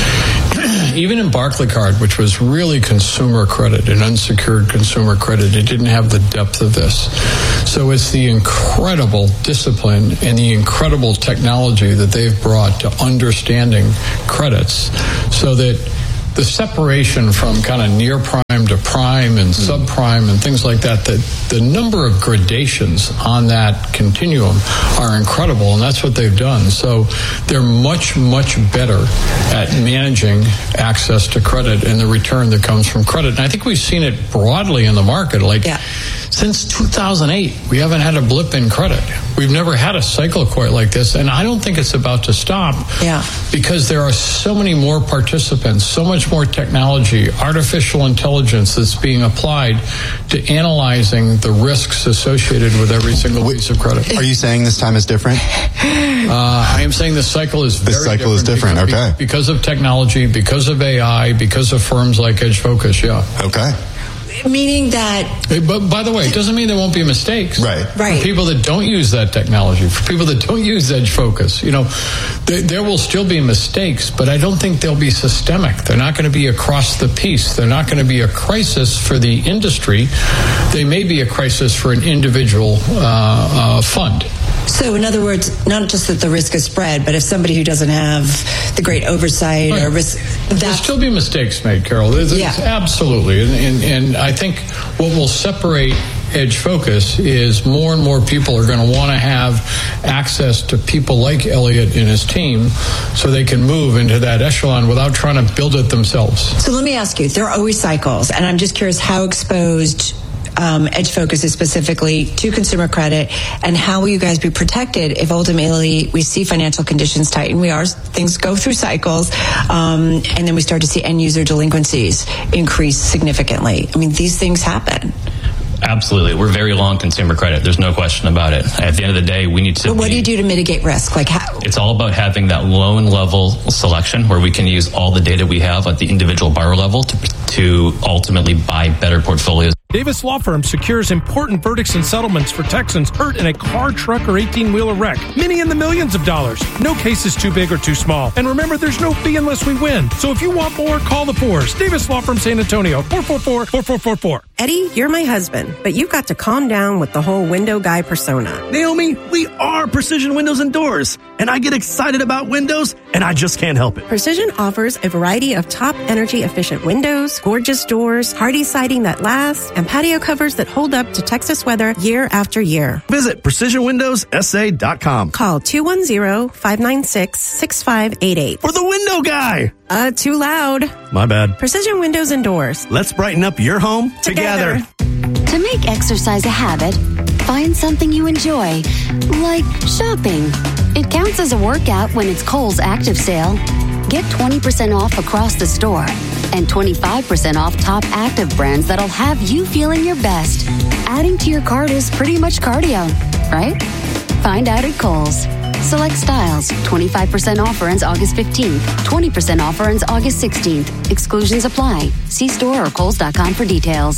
Even in Barclaycard, which was really consumer credit and unsecured consumer credit, it didn't have the depth of this. So it's the incredible discipline and the incredible technology that they've brought to understanding credits, so that the separation from kind of near prime to prime and mm. subprime and things like that, the, the number of gradations on that continuum are incredible, and that's what they've done. So they're much, much better at managing access to credit and the return that comes from credit. And I think we've seen it broadly in the market. Like, yeah. Since two thousand eight, we haven't had a blip in credit. We've never had a cycle quite like this, and I don't think it's about to stop. Yeah. Because there are so many more participants, so much more technology, artificial intelligence that's being applied to analyzing the risks associated with every single piece of credit.
Are you saying this time is different?
Uh, I am saying this cycle is very
different. This cycle
different
is different,
because,
okay.
Because of technology, because of A I, because of firms like Edge Focus, yeah.
Okay.
Meaning that...
But by the way, it doesn't mean there won't be mistakes.
Right.
Right.
For people that don't use that technology, for people that don't use Edge Focus, you know, there, there will still be mistakes, but I don't think they'll be systemic. They're not going to be across the piece. They're not going to be a crisis for the industry. They may be a crisis for an individual uh, uh, fund.
So, in other words, not just that the risk is spread, but if somebody who doesn't have the great oversight right. or risk...
There'll still be mistakes made, Carol. There's, yeah. there's absolutely. And, and, and I think what will separate Edge Focus is more and more people are going to want to have access to people like Elliott and his team so they can move into that echelon without trying to build it themselves.
So let me ask you, there are always cycles, and I'm just curious how exposed... Um, Edge Focus is specifically to consumer credit, and how will you guys be protected if ultimately we see financial conditions tighten? We are, things go through cycles, um, and then we start to see end user delinquencies increase significantly. I mean, these things happen.
Absolutely. We're very long consumer credit. There's no question about it. At the end of the day, we need to...
But what
be,
do you do to mitigate risk? Like how?
It's all about having that loan level selection where we can use all the data we have at the individual borrower level to, to ultimately buy better portfolios.
Davis Law Firm secures important verdicts and settlements for Texans hurt in a car, truck, or eighteen-wheeler wreck. Many in the millions of dollars. No case is too big or too small. And remember, there's no fee unless we win. So if you want more, call the Fours. Davis Law Firm San Antonio, four four four, four four four four.
Eddie, you're my husband, but you've got to calm down with the whole window guy persona.
Naomi, we are Precision Windows and Doors, and I get excited about windows, and I just can't help it.
Precision offers a variety of top energy-efficient windows, gorgeous doors, hardy siding that lasts, and patio covers that hold up to Texas weather year after year.
Visit precision windows s a dot com.
Call two one zero, five nine six, six five eight eight.
For the window guy!
Uh, too loud.
My bad.
Precision Windows and Doors.
Let's brighten up your home together.
together. To make exercise a habit, find something you enjoy, like shopping. It counts as a workout when it's Kohl's Active Sale. Get twenty percent off across the store and twenty-five percent off top active brands that'll have you feeling your best. Adding to your cart is pretty much cardio, right? Find out at Kohl's. Select styles. twenty-five percent offer ends August fifteenth. twenty percent offer ends August sixteenth. Exclusions apply. See store or kohls dot com for details.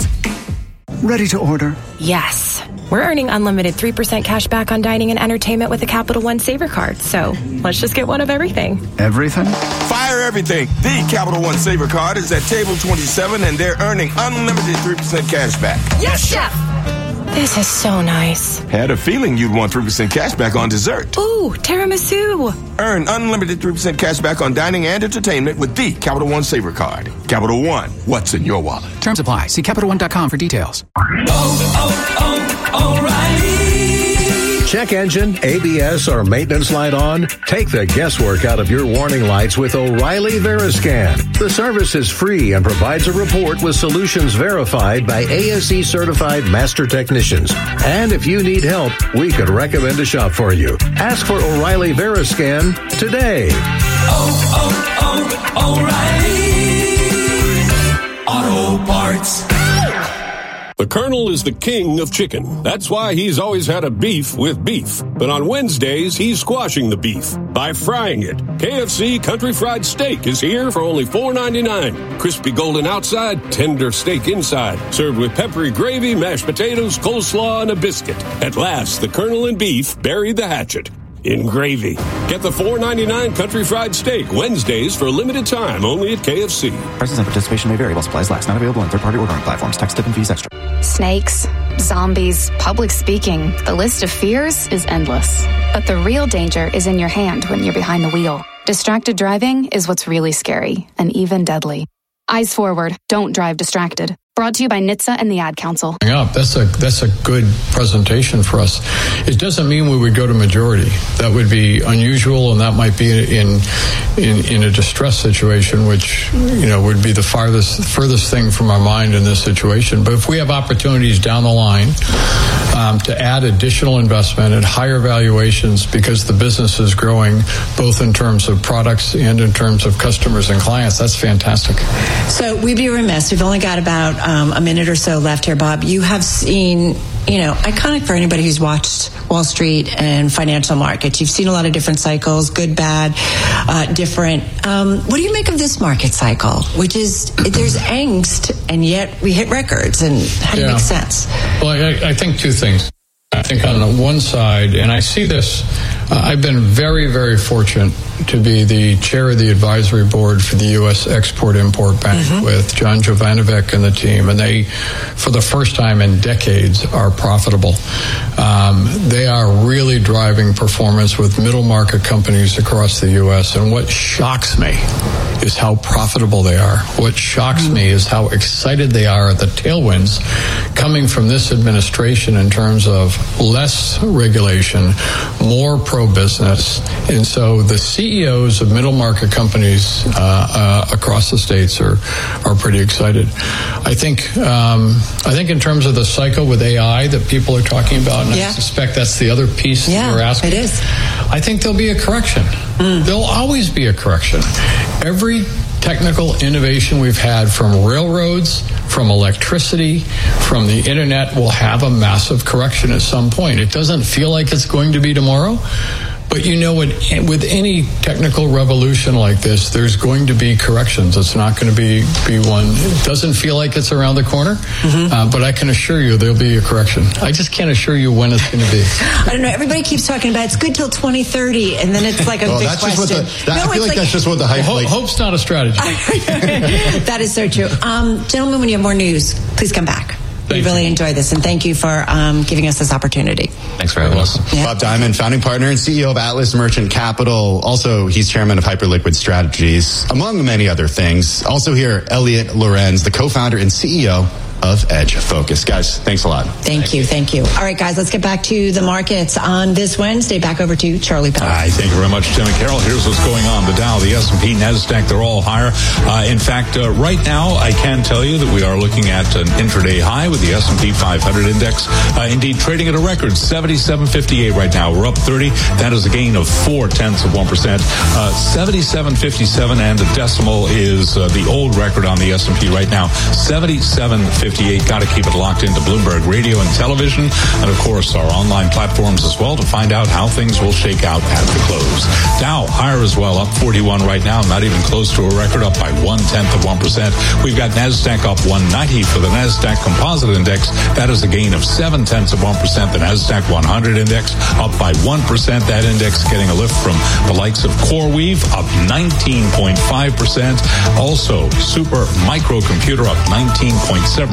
Ready to order?
Yes. We're earning unlimited three percent cash back on dining and entertainment with the Capital One Saver Card. So let's just get one of everything.
Everything?
Fire everything. The Capital One Saver Card is at table twenty-seven, and they're earning unlimited three percent cash back.
Yes, Chef! This is so nice.
Had a feeling you'd want three percent cash back on dessert.
Ooh, tiramisu.
Earn unlimited three percent cash back on dining and entertainment with the Capital One Saver Card. Capital One, what's in your wallet?
Terms apply. See Capital One dot com for details.
Oh, oh, oh, O'Reilly.
Check engine, A B S, or maintenance light on? Take the guesswork out of your warning lights with O'Reilly Veriscan. The service is free and provides a report with solutions verified by A S E certified master technicians. And if you need help, we could recommend a shop for you. Ask for O'Reilly Veriscan today.
Oh, oh, oh, O'Reilly Auto Parts.
The Colonel is the king of chicken. That's why he's always had a beef with beef. But on Wednesdays, he's squashing the beef by frying it. K F C Country Fried Steak is here for only four ninety-nine. Crispy golden outside, tender steak inside. Served with peppery gravy, mashed potatoes, coleslaw, and a biscuit. At last, the Colonel and beef buried the hatchet in gravy. Get the four ninety-nine Country Fried Steak Wednesdays for a limited time only at K F C.
Prices and participation may vary while supplies last. Not available on third-party ordering platforms. Tax, tip, and fees extra.
Snakes, zombies, public speaking. The list of fears is endless. But the real danger is in your hand when you're behind the wheel. Distracted driving is what's really scary and even deadly. Eyes forward. Don't drive distracted. Brought to you by N H T S A and the Ad Council.
Up. That's a that's a good presentation for us. It doesn't mean we would go to majority. That would be unusual, and that might be in in in a distress situation, which you know would be the farthest furthest thing from our mind in this situation. But if we have opportunities down the line um, to add additional investment at higher valuations because the business is growing, both in terms of products and in terms of customers and clients, that's fantastic.
So we'd be remiss. We've only got about Um, a minute or so left here, Bob. You have seen, you know, iconic for anybody who's watched Wall Street and financial markets. You've seen a lot of different cycles, good, bad, uh, different. Um, what do you make of this market cycle, which is, there's angst, and yet we hit records, and how do you
Yeah.
make sense?
Well, I, I think two things. I think on the one side, and I see this, uh, I've been very, very fortunate to be the chair of the advisory board for the U S Export-Import Bank mm-hmm. with John Jovanovic and the team, and they, for the first time in decades, are profitable. Um, they are really driving performance with middle market companies across the U S, and what shocks me is how profitable they are. What shocks mm-hmm. me is how excited they are at the tailwinds coming from this administration in terms of less regulation, more pro-business, and so the C E Os of middle market companies uh, uh, across the states are are pretty excited. I think um, I think in terms of the cycle with A I that people are talking about, and yeah. I suspect that's the other piece
yeah,
that you're asking.
It is.
I think there'll be a correction. Mm. There'll always be a correction. Every technical innovation we've had from railroads, from electricity, from the internet will have a massive correction at some point. It doesn't feel like it's going to be tomorrow, but you know, with, with any technical revolution like this, there's going to be corrections. It's not going to be, be one. It doesn't feel like it's around the corner, mm-hmm. uh, but I can assure you there'll be a correction. I just can't assure you when it's going to be.
I don't know. Everybody keeps talking about it's good till twenty thirty, and then it's like a
well,
big
that's
question.
Just what the, that,
no,
I feel like, like that's just what the hype.
Well,
like,
hope's not a strategy.
That is so true. Um, gentlemen, when you have more news, please come back.
Thank
we really
you.
enjoyed this, and thank you for um, giving us this opportunity.
Thanks for having us.
Yeah.
Bob Diamond, founding partner and C E O of Atlas Merchant Capital. Also, he's chairman of Hyperliquid Strategies, among many other things. Also here, Elliot Lorenz, the co-founder and C E O of Edge Focus. Guys, thanks a lot.
Thank, thank you, you, thank you. All right, guys, let's get back to the markets on this Wednesday. Back over to Charlie Pell.
Hi, thank you very much, Tim and Carol. Here's what's going on. The Dow, the S and P, NASDAQ, they're all higher. Uh, in fact, uh, right now, I can tell you that we are looking at an intraday high with the S and P five hundred index. Uh, indeed, trading at a record seventy-seven fifty-eight right now. We're up thirty. That is a gain of four tenths of one percent. Uh, seventy-seven fifty-seven and a decimal is uh, the old record on the S and P right now. seventy-seven fifty-eight. Got to keep it locked into Bloomberg Radio and television, and of course our online platforms as well to find out how things will shake out at the close. Dow higher as well, up forty-one right now, not even close to a record, up by one tenth of one percent. We've got NASDAQ up one ninety for the NASDAQ Composite Index. That is a gain of seven tenths of one percent. The NASDAQ one hundred Index up by one percent. That index getting a lift from the likes of CoreWeave up nineteen point five percent. Also, Super Microcomputer up nineteen point seven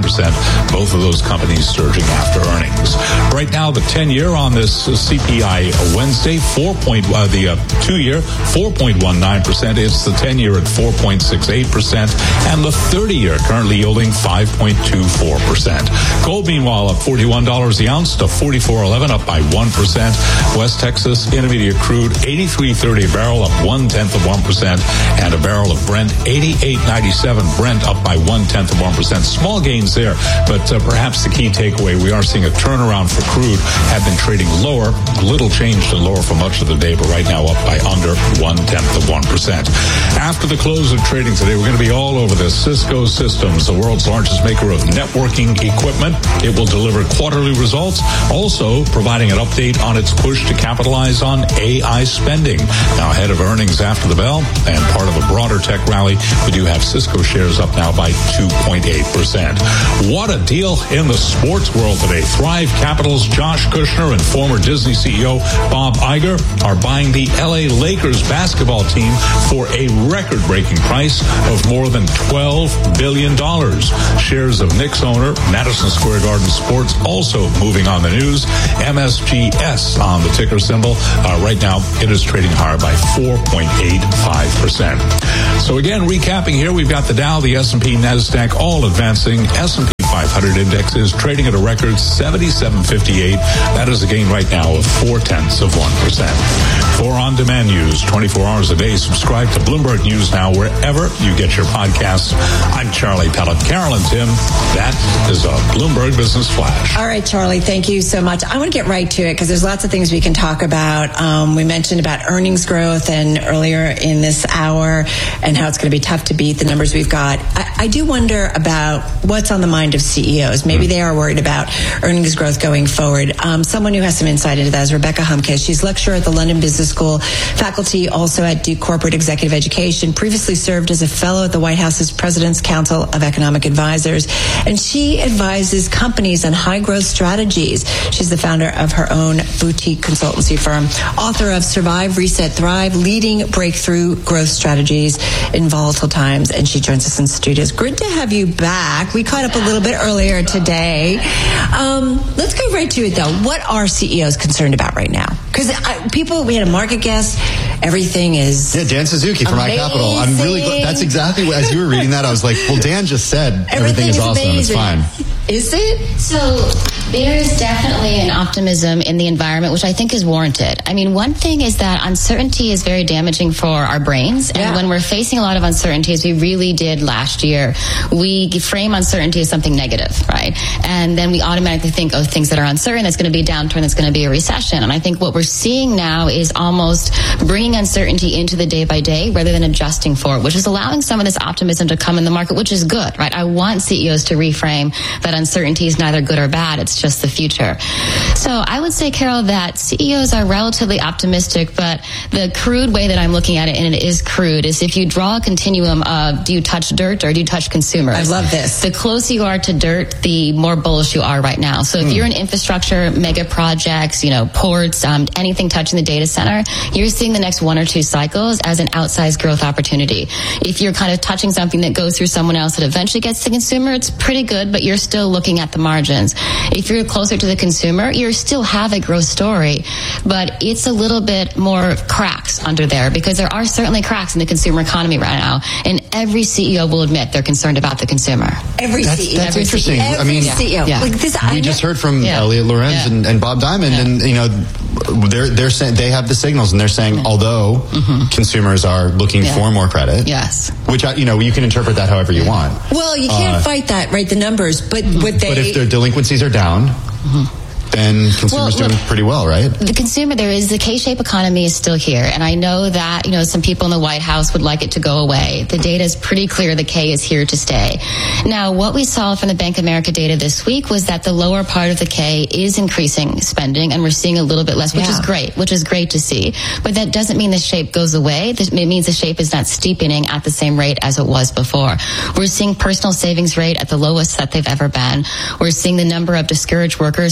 percent. Both of those companies surging after earnings. Right now, the ten-year on this C P I Wednesday, four point, uh, the uh, two-year, four point one nine percent. It's the ten-year at four point six eight percent. And the thirty-year currently yielding five point two four percent. Gold, meanwhile, up forty-one dollars the ounce to forty-four eleven, up by one percent. West Texas Intermediate crude, eighty-three thirty a barrel, up one-tenth of one percent. And a barrel of Brent, eighty-eight ninety-seven Brent, up by one-tenth of one percent. Small gains there, but uh, perhaps the key takeaway, we are seeing a turnaround for crude. Have been trading lower, little change to lower for much of the day, but right now up by under one-tenth of one percent. After the close of trading today, we're going to be all over this. Cisco Systems, the world's largest maker of networking equipment. It will deliver quarterly results, also providing an update on its push to capitalize on A I spending. Now ahead of earnings after the bell and part of a broader tech rally, we do have Cisco shares up now by two point eight percent. What a deal in the sports world today. Thrive Capital's Josh Kushner and former Disney C E O Bob Iger are buying the L A Lakers basketball team for a record-breaking price of more than twelve billion dollars. Shares of Knicks owner Madison Square Garden Sports also moving on the news. M S G S on the ticker symbol. Uh, right now, it is trading higher by four point eight five percent. So again, recapping here, we've got the Dow, the S and P, NASDAQ all advancing. S and P five hundred index is trading at a record seventy-seven fifty-eight. That is a gain right now of four tenths of one percent. For on-demand news, twenty-four hours a day, subscribe to Bloomberg News Now wherever you get your podcasts. I'm Charlie Pellet. Carol and Tim, that is a Bloomberg Business Flash.
All right, Charlie, thank you so much. I want to get right to it because there's lots of things we can talk about. Um, we mentioned about earnings growth and earlier in this hour and how it's going to be tough to beat the numbers we've got. I, I do wonder about what's on the mind of C E Os. Maybe they are worried about earnings growth going forward. Um, someone who has some insight into that is Rebecca Humkes. She's lecturer at the London Business School, faculty also at Duke Corporate Executive Education, previously served as a fellow at the White House's President's Council of Economic Advisors, and she advises companies on high growth strategies. She's the founder of her own boutique consultancy firm, author of Survive, Reset, Thrive, Leading Breakthrough Growth Strategies in Volatile Times, and she joins us in studios. Good to have you back. We caught up a little bit earlier today. Um, let's go right to it, though. What are C E Os concerned about right now? Because people, we had a market guest. Everything is
yeah. Dan Suzuki from iCapital. I'm really glad. That's exactly what. As you were reading that, I was like, well, Dan just said everything, everything is, is awesome. Amazing. It's fine.
Is it?
So there is definitely an optimism in the environment, which I think is warranted. I mean, one thing is that uncertainty is very damaging for our brains. And yeah. when we're facing a lot of uncertainties, we really did last year, we frame uncertainty as something negative, right? And then we automatically think of things that are uncertain, that's going to be a downturn, that's going to be a recession. And I think what we're seeing now is almost bringing uncertainty into the day by day rather than adjusting for it, which is allowing some of this optimism to come in the market, which is good, right? I want C E Os to reframe that uncertainty is neither good or bad. It's just the future. So I would say, Carol, that C E Os are relatively optimistic, but the crude way that I'm looking at it, and it is crude, is if you draw a continuum of do you touch dirt or do you touch consumers?
I love this.
The closer you are to dirt, the more bullish you are right now. So if mm. you're in infrastructure, mega projects, you know, ports, um, anything touching the data center, you're seeing the next one or two cycles as an outsized growth opportunity. If you're kind of touching something that goes through someone else that eventually gets to consumer, it's pretty good, but you're still looking at the margins. If you're closer to the consumer, you still have a growth story, but it's a little bit more cracks under there because there are certainly cracks in the consumer economy right now, and every C E O will admit they're concerned about the consumer.
Every
that's,
C E O.
That's
every
interesting.
C E O.
I mean,
C E O.
Yeah.
Like this,
we just heard from yeah. Elliot Lorenz yeah. and, and Bob Diamond, yeah. and you know, they're they're saying they have the signals, and they're saying yeah. although mm-hmm. consumers are looking yeah. for more credit,
yes,
which you know you can interpret that however you want.
Well, you can't uh, fight that, right? The numbers, but mm-hmm. what they.
But if their delinquencies are down. Mm-hmm. Then consumers well, look, doing pretty well, right?
The consumer, there is the K-shaped economy is still here, and I know that you know some people in the White House would like it to go away. The data is pretty clear; the K is here to stay. Now, what we saw from the Bank of America data this week was that the lower part of the K is increasing spending, and we're seeing a little bit less, which yeah. is great, which is great to see. But that doesn't mean the shape goes away. It means the shape is not steepening at the same rate as it was before. We're seeing personal savings rate at the lowest that they've ever been. We're seeing the number of discouraged workers who are just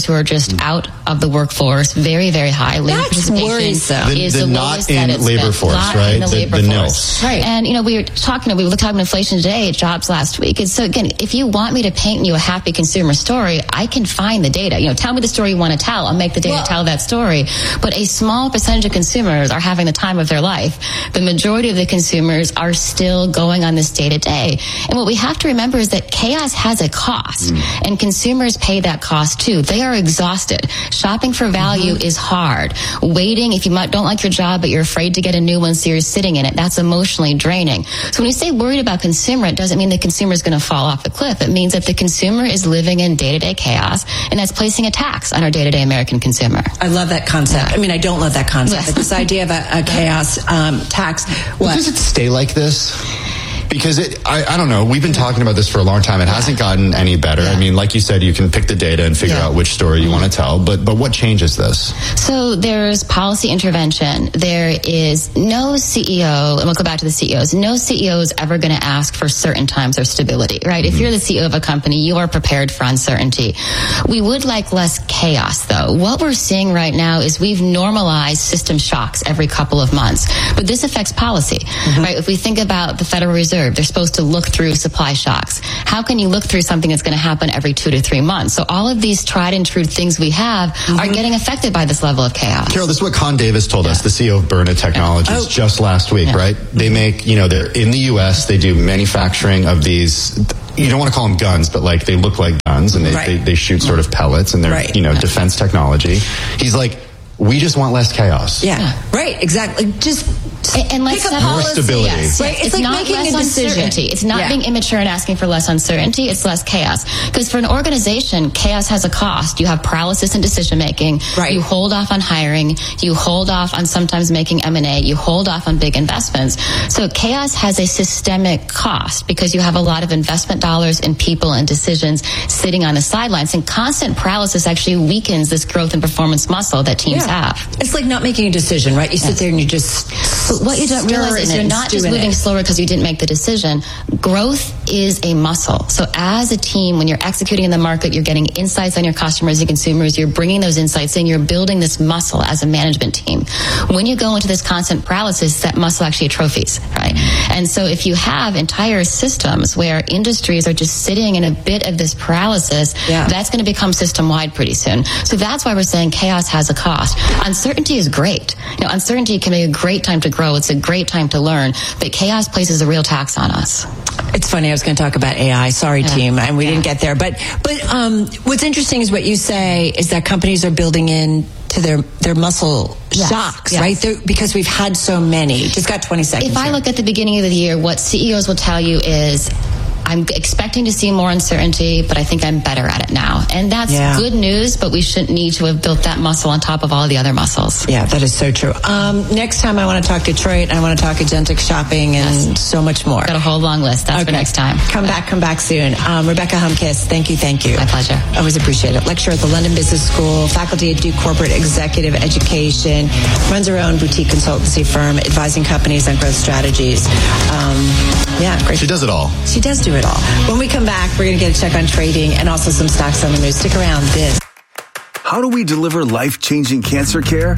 aged out of the workforce, very, very high. Labor
That's
participation
worrisome.
The,
is
the,
the
not
lowest
in
that it's
labor
been.
force,
Not
right?
in the,
the
labor
the
force.
nil.
Right. And, you know, we were talking, we were talking about inflation today, jobs last week. And so, again, if you want me to paint you a happy consumer story, I can find the data. You know, tell me the story you want to tell. I'll make the data well, tell that story. But a small percentage of consumers are having the time of their life. The majority of the consumers are still going on this day to day. And what we have to remember is that chaos has a cost, mm. and consumers pay that cost too. They are exhausted. Shopping for value mm-hmm. is hard. Waiting, if you might, don't like your job, but you're afraid to get a new one, so you're sitting in it, that's emotionally draining. So when you say worried about consumer, it doesn't mean the consumer is going to fall off the cliff. It means that the consumer is living in day-to-day chaos, and that's placing a tax on our day-to-day American consumer.
I love that concept. Yeah. I mean, I don't love that concept, but this idea of a, a chaos um, tax. What?
Does it stay like this? Because it, I, I don't know, we've been talking about this for a long time. It yeah. hasn't gotten any better. Yeah. I mean, like you said, you can pick the data and figure yeah. out which story you want to tell, but but what changes this?
So there's policy intervention. There is no C E O, and we'll go back to the C E Os, no C E O is ever going to ask for certain times of stability, right? Mm-hmm. If you're the C E O of a company, you are prepared for uncertainty. We would like less chaos, though. What we're seeing right now is we've normalized system shocks every couple of months, but this affects policy, mm-hmm. right? If we think about the Federal Reserve, they're supposed to look through supply shocks. How can you look through something that's going to happen every two to three months? So all of these tried and true things we have mm-hmm. are getting affected by this level of chaos.
Carol, this is what Con Davis told yeah. us, the C E O of Byrna Technologies, yeah. oh. just last week, yeah. right? They make, you know, they're in the U S, they do manufacturing of these, you don't want to call them guns, but like they look like guns, and they, right. they, they shoot sort of pellets, and they're, right. you know, yeah. defense technology. He's like, we just want less chaos.
Yeah, yeah. right, exactly. Just
and, and let's
have more stability.
Yes. Right. It's, it's like not making less a uncertainty. It's not yeah. being immature and asking for less uncertainty. It's less chaos. Because for an organization, chaos has a cost. You have paralysis in decision making. Right. You hold off on hiring. You hold off on sometimes making M and A. You hold off on big investments. So chaos has a systemic cost because you have a lot of investment dollars and people and decisions sitting on the sidelines. And constant paralysis actually weakens this growth and performance muscle that teams
yeah.
have.
It's like not making a decision, right? You sit yes. there and you just.
But what you don't realize is you're not just moving it. slower because you didn't make the decision. Growth is a muscle. So as a team, when you're executing in the market, you're getting insights on your customers and consumers. You're bringing those insights in. You're building this muscle as a management team. When you go into this constant paralysis, that muscle actually atrophies, right? And so if you have entire systems where industries are just sitting in a bit of this paralysis, yeah. that's going to become system-wide pretty soon. So that's why we're saying chaos has a cost. Uncertainty is great. You know, uncertainty can be a great time to grow. It's a great time to learn, but chaos places a real tax on us.
It's funny, I was going to talk about A I. Sorry, yeah. team, and we yeah. didn't get there. But but um, what's interesting is what you say is that companies are building in to their, their muscle yes. shocks, yes. right? They're, because we've had so many. Just got twenty seconds.
If
here.
I look at the beginning of the year, what C E Os will tell you is, I'm expecting to see more uncertainty, but I think I'm better at it now. And that's yeah. good news, but we shouldn't need to have built that muscle on top of all the other muscles.
Yeah, that is so true. Um, next time I want to talk Detroit, I want to talk agentic shopping and yes. so much more.
Got a whole long list. That's okay. for next time.
Come back, come back soon. Um, Rebecca Humkis, thank you, thank you.
My pleasure.
Always appreciate it. Lecturer at the London Business School, faculty at Duke Corporate Executive Education, runs her own boutique consultancy firm, advising companies on growth strategies. Um, yeah, great.
She does it all.
She does do it all. When we come back, we're going to get a check on trading and also some stocks on the move. Stick around. This.
How do we deliver life-changing cancer care?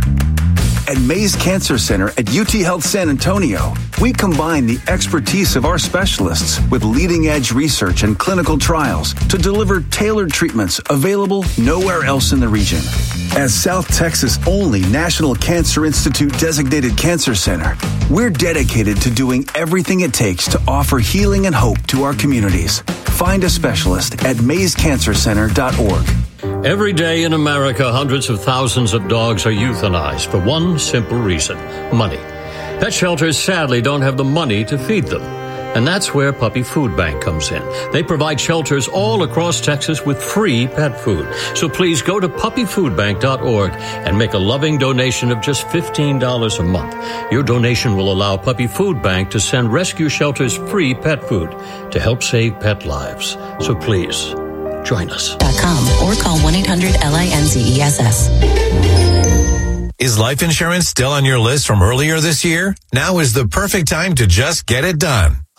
At Mays Cancer Center at U T Health San Antonio, we combine the expertise of our specialists with leading-edge research and clinical trials to deliver tailored treatments available nowhere else in the region. As South Texas' only National Cancer Institute designated cancer center, we're dedicated to doing everything it takes to offer healing and hope to our communities. Find a specialist at mays cancer center dot org.
Every day in America, hundreds of thousands of dogs are euthanized for one simple reason: money. Pet shelters sadly don't have the money to feed them. And that's where Puppy Food Bank comes in. They provide shelters all across Texas with free pet food. So please go to puppy food bank dot org and make a loving donation of just fifteen dollars a month. Your donation will allow Puppy Food Bank to send rescue shelters free pet food to help save pet lives. So please, join us.
.com or call one eight hundred L I N Z E S S.
Is life insurance still on your list from earlier this year? Now is the perfect time to just get it done.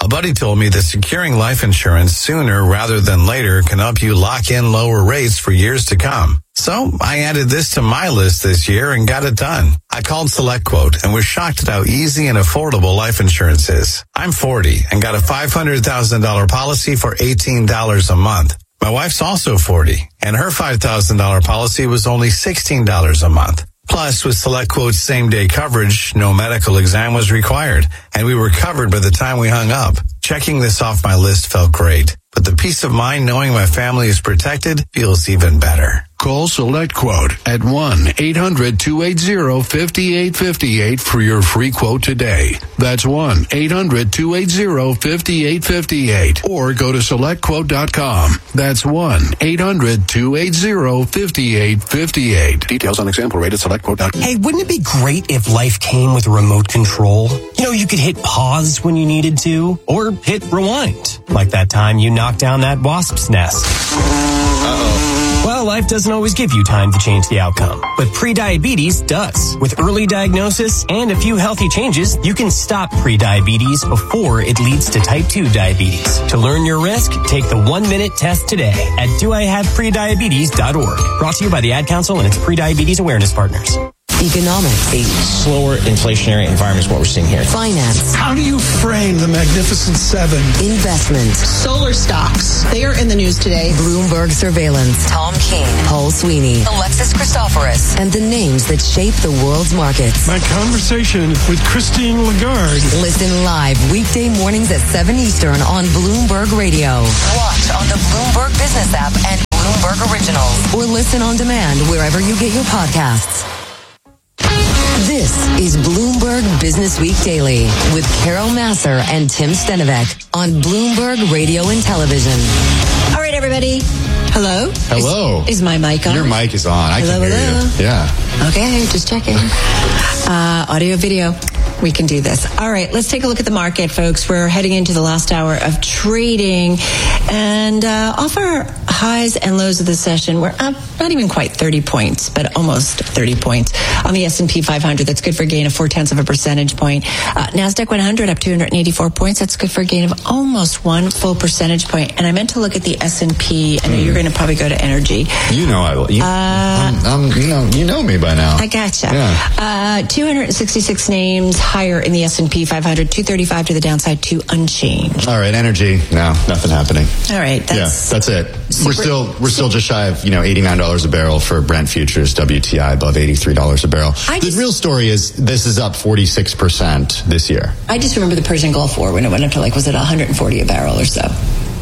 A buddy told me that securing life insurance sooner rather than later can help you lock in lower rates for years to come. So I added this to my list this year and got it done. I called SelectQuote and was shocked at how easy and affordable life insurance is. I'm forty and got a five hundred thousand dollars policy for eighteen dollars a month. My wife's also forty and her five thousand dollars policy was only sixteen dollars a month. Plus, with SelectQuote's same-day coverage, no medical exam was required, and we were covered by the time we hung up. Checking this off my list felt great, but the peace of mind knowing my family is protected feels even better.
Call SelectQuote at one eight hundred two eight zero five eight five eight for your free quote today. That's one eight hundred two eight zero five eight five eight. Or go to select quote dot com. That's one eight hundred two eight zero five eight five eight. Details on example rate at select quote dot com.
Hey, wouldn't it be great if life came with a remote control? You know, you could hit pause when you needed to, or hit rewind. Like that time you knocked down that wasp's nest. Uh-oh. Well, life doesn't always give you time to change the outcome, but prediabetes does. With early diagnosis and a few healthy changes, you can stop prediabetes before it leads to type two diabetes. To learn your risk, take the one-minute test today at do I have prediabetes dot org. Brought to you by the Ad Council and its prediabetes awareness partners.
Economics. A slower inflationary environment is what we're seeing here. Finance.
How do you frame the Magnificent Seven?
Investment.
Solar stocks. They are in the news today.
Bloomberg surveillance. Tom King. Paul Sweeney. Alexis Christoforous. And the names that shape the world's markets.
My conversation with Christine Lagarde.
Listen live weekday mornings at seven Eastern on Bloomberg Radio. Watch on the Bloomberg Business app and Bloomberg Originals. Or listen on demand wherever you get your podcasts. This is Bloomberg Business Week Daily with Carol Massar and Tim Stenivek on Bloomberg Radio and Television.
All right, everybody. Hello?
Hello.
Is, is my mic on?
Your mic is on. I
hello,
can hear
hello.
you. Yeah.
Okay, just checking. Uh, audio, video. We can do this. All right, let's take a look at the market, folks. We're heading into the last hour of trading. And uh, off our highs and lows of the session, we're up not even quite thirty points, but almost thirty points. On the S and P five hundred, that's good for a gain of four-tenths of a percentage point. Uh, NASDAQ one hundred up two hundred eighty-four points. That's good for a gain of almost one full percentage point. And I meant to look at the S and P. I know mm. you're going to probably go to energy.
You know I will. You, uh, I'm, I'm, you know, you know me by now.
I gotcha.
Yeah.
Uh, two hundred sixty-six names higher in the S and P five hundred, two thirty-five to the downside, two unchanged.
All right, energy. No, nothing happening.
All right, that's
yeah, that's it.
Super,
we're still we're still just shy of you know eighty-nine dollars a barrel for Brent futures, W T I above eighty-three dollars a barrel. I the just, real story is this is up forty-six percent this year.
I just remember the Persian Gulf War when it went up to like was it one hundred forty a barrel or so.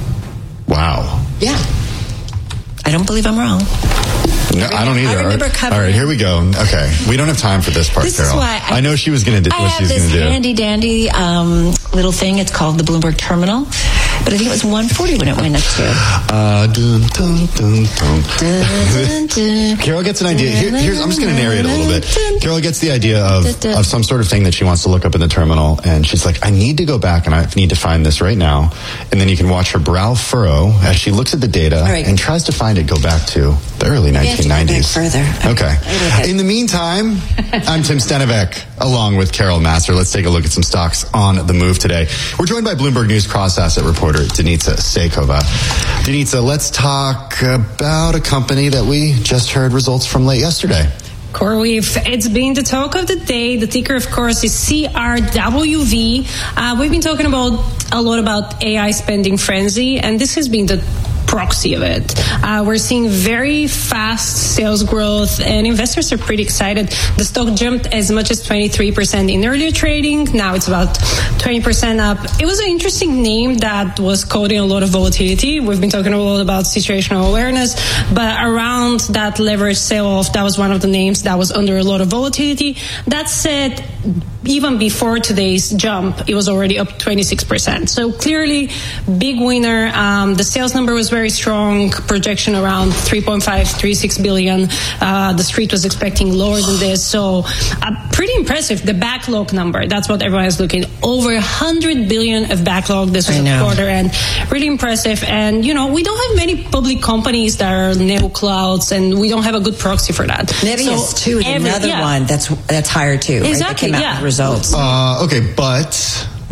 Wow.
Yeah. I don't believe I'm wrong.
No, I don't either.
I remember covering.
All right, here we go. Okay, we don't have time for this part,
this
Carol.
Is why I,
I know she was going to do
I
what she was going to do.
I have this handy dandy um, little thing. It's called the Bloomberg Terminal, but I think it was one forty when it went up to. Uh, dun, dun, dun, dun.
Dun, dun. Carol gets an idea. Here, here's, I'm just going to narrate a little bit. Carol gets the idea of, of some sort of thing that she wants to look up in the terminal, and she's like, I need to go back and I need to find this right now. And then you can watch her brow furrow as she looks at the data right. and tries to find it, go back to the early nineteen nineties.
Further.
Okay. In the meantime, I'm Tim Stenivek, along with Carol Massar. Let's take a look at some stocks on the move today. We're joined by Bloomberg News cross-asset reporter Denitsa Seikova. Denitsa, let's talk about a company that we just heard results from late yesterday.
CoreWeave, it's been the talk of the day. The ticker, of course, is C R W V. Uh, we've been talking about a lot about A I spending frenzy, and this has been the proxy of it. Uh, we're seeing very fast sales growth, and investors are pretty excited. The stock jumped as much as twenty-three percent in earlier trading. Now it's about twenty percent up. It was an interesting name that was causing a lot of volatility. We've been talking a lot about situational awareness, but around that leverage sell-off, that was one of the names that was under a lot of volatility. That said, even before today's jump, it was already up twenty-six percent. So clearly, big winner. Um, the sales number was very strong, projection around three point five three six billion. Uh, the street was expecting lower than this. So uh, pretty impressive. The backlog number, that's what everyone is looking. Over one hundred billion of backlog this was a quarter, and really impressive. And, you know, we don't have many public companies that are neo clouds, and we don't have a good proxy for that.
Nebius, so too, is
every,
another
yeah.
one that's that's higher, too.
Exactly,
right? That came out
yeah.
with results.
Uh, okay, but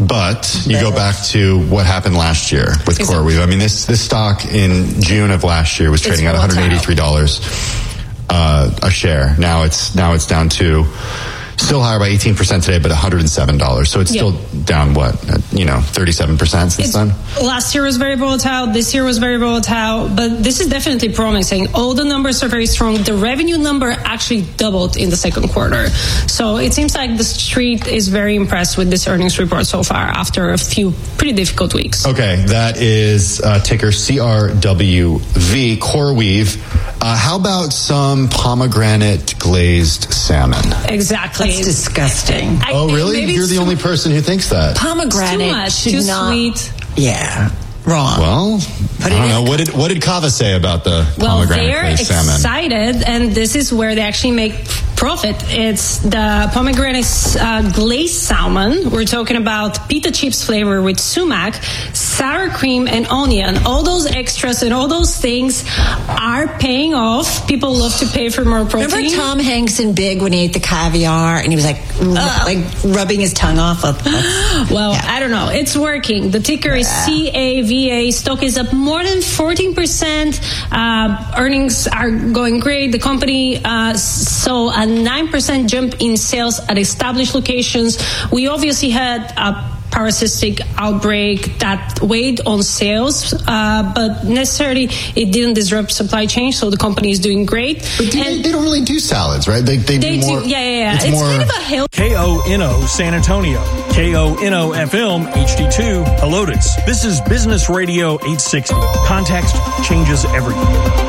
But you go back to what happened last year with CoreWeave. I mean, this this stock in June of last year was trading at one hundred eighty-three dollars uh, a share. Now it's now it's down to still higher by eighteen percent today, but one hundred seven dollars. So it's
Yeah.
still down, what, you know, thirty-seven percent since
It's-
then?
Last year was very volatile. This year was very volatile. But this is definitely promising. All the numbers are very strong. The revenue number actually doubled in the second quarter. So it seems like the street is very impressed with this earnings report so far after a few pretty difficult weeks.
Okay, that is uh, ticker C R W V, CoreWeave. Uh, how about some pomegranate glazed salmon?
Exactly.
That's disgusting.
Oh, really? You're the only person who thinks that.
Pomegranate
Too much,
should
too
not.
sweet.
Yeah, wrong.
Well, I don't know. What did what did Kava say about the
Well,
pomegranate
they're
glazed salmon?
excited, and this is where they actually make profit. It's the pomegranate uh, glazed salmon. We're talking about pita chips flavor with sumac, sour cream, and onion. All those extras and all those things are paying off. People love to pay for more protein.
Remember Tom Hanks in Big when he ate the caviar and he was like, uh, like rubbing his tongue off? Of,
Well, yeah. I don't know. It's working. The ticker is C A V A. Stock is up more than fourteen percent. Uh, earnings are going great. The company uh, saw a nine percent jump in sales at established locations. We obviously had a parasitic outbreak that weighed on sales, uh, but necessarily it didn't disrupt supply chain, so the company is doing great.
But do they, they don't really do salads, right? They, they,
They
do more.
do, yeah, yeah, yeah.
It's,
It's
more,
kind of a hill.
K O N O San Antonio, K O N O F M H D two Helotes. This is Business Radio eight sixty. Context changes everything.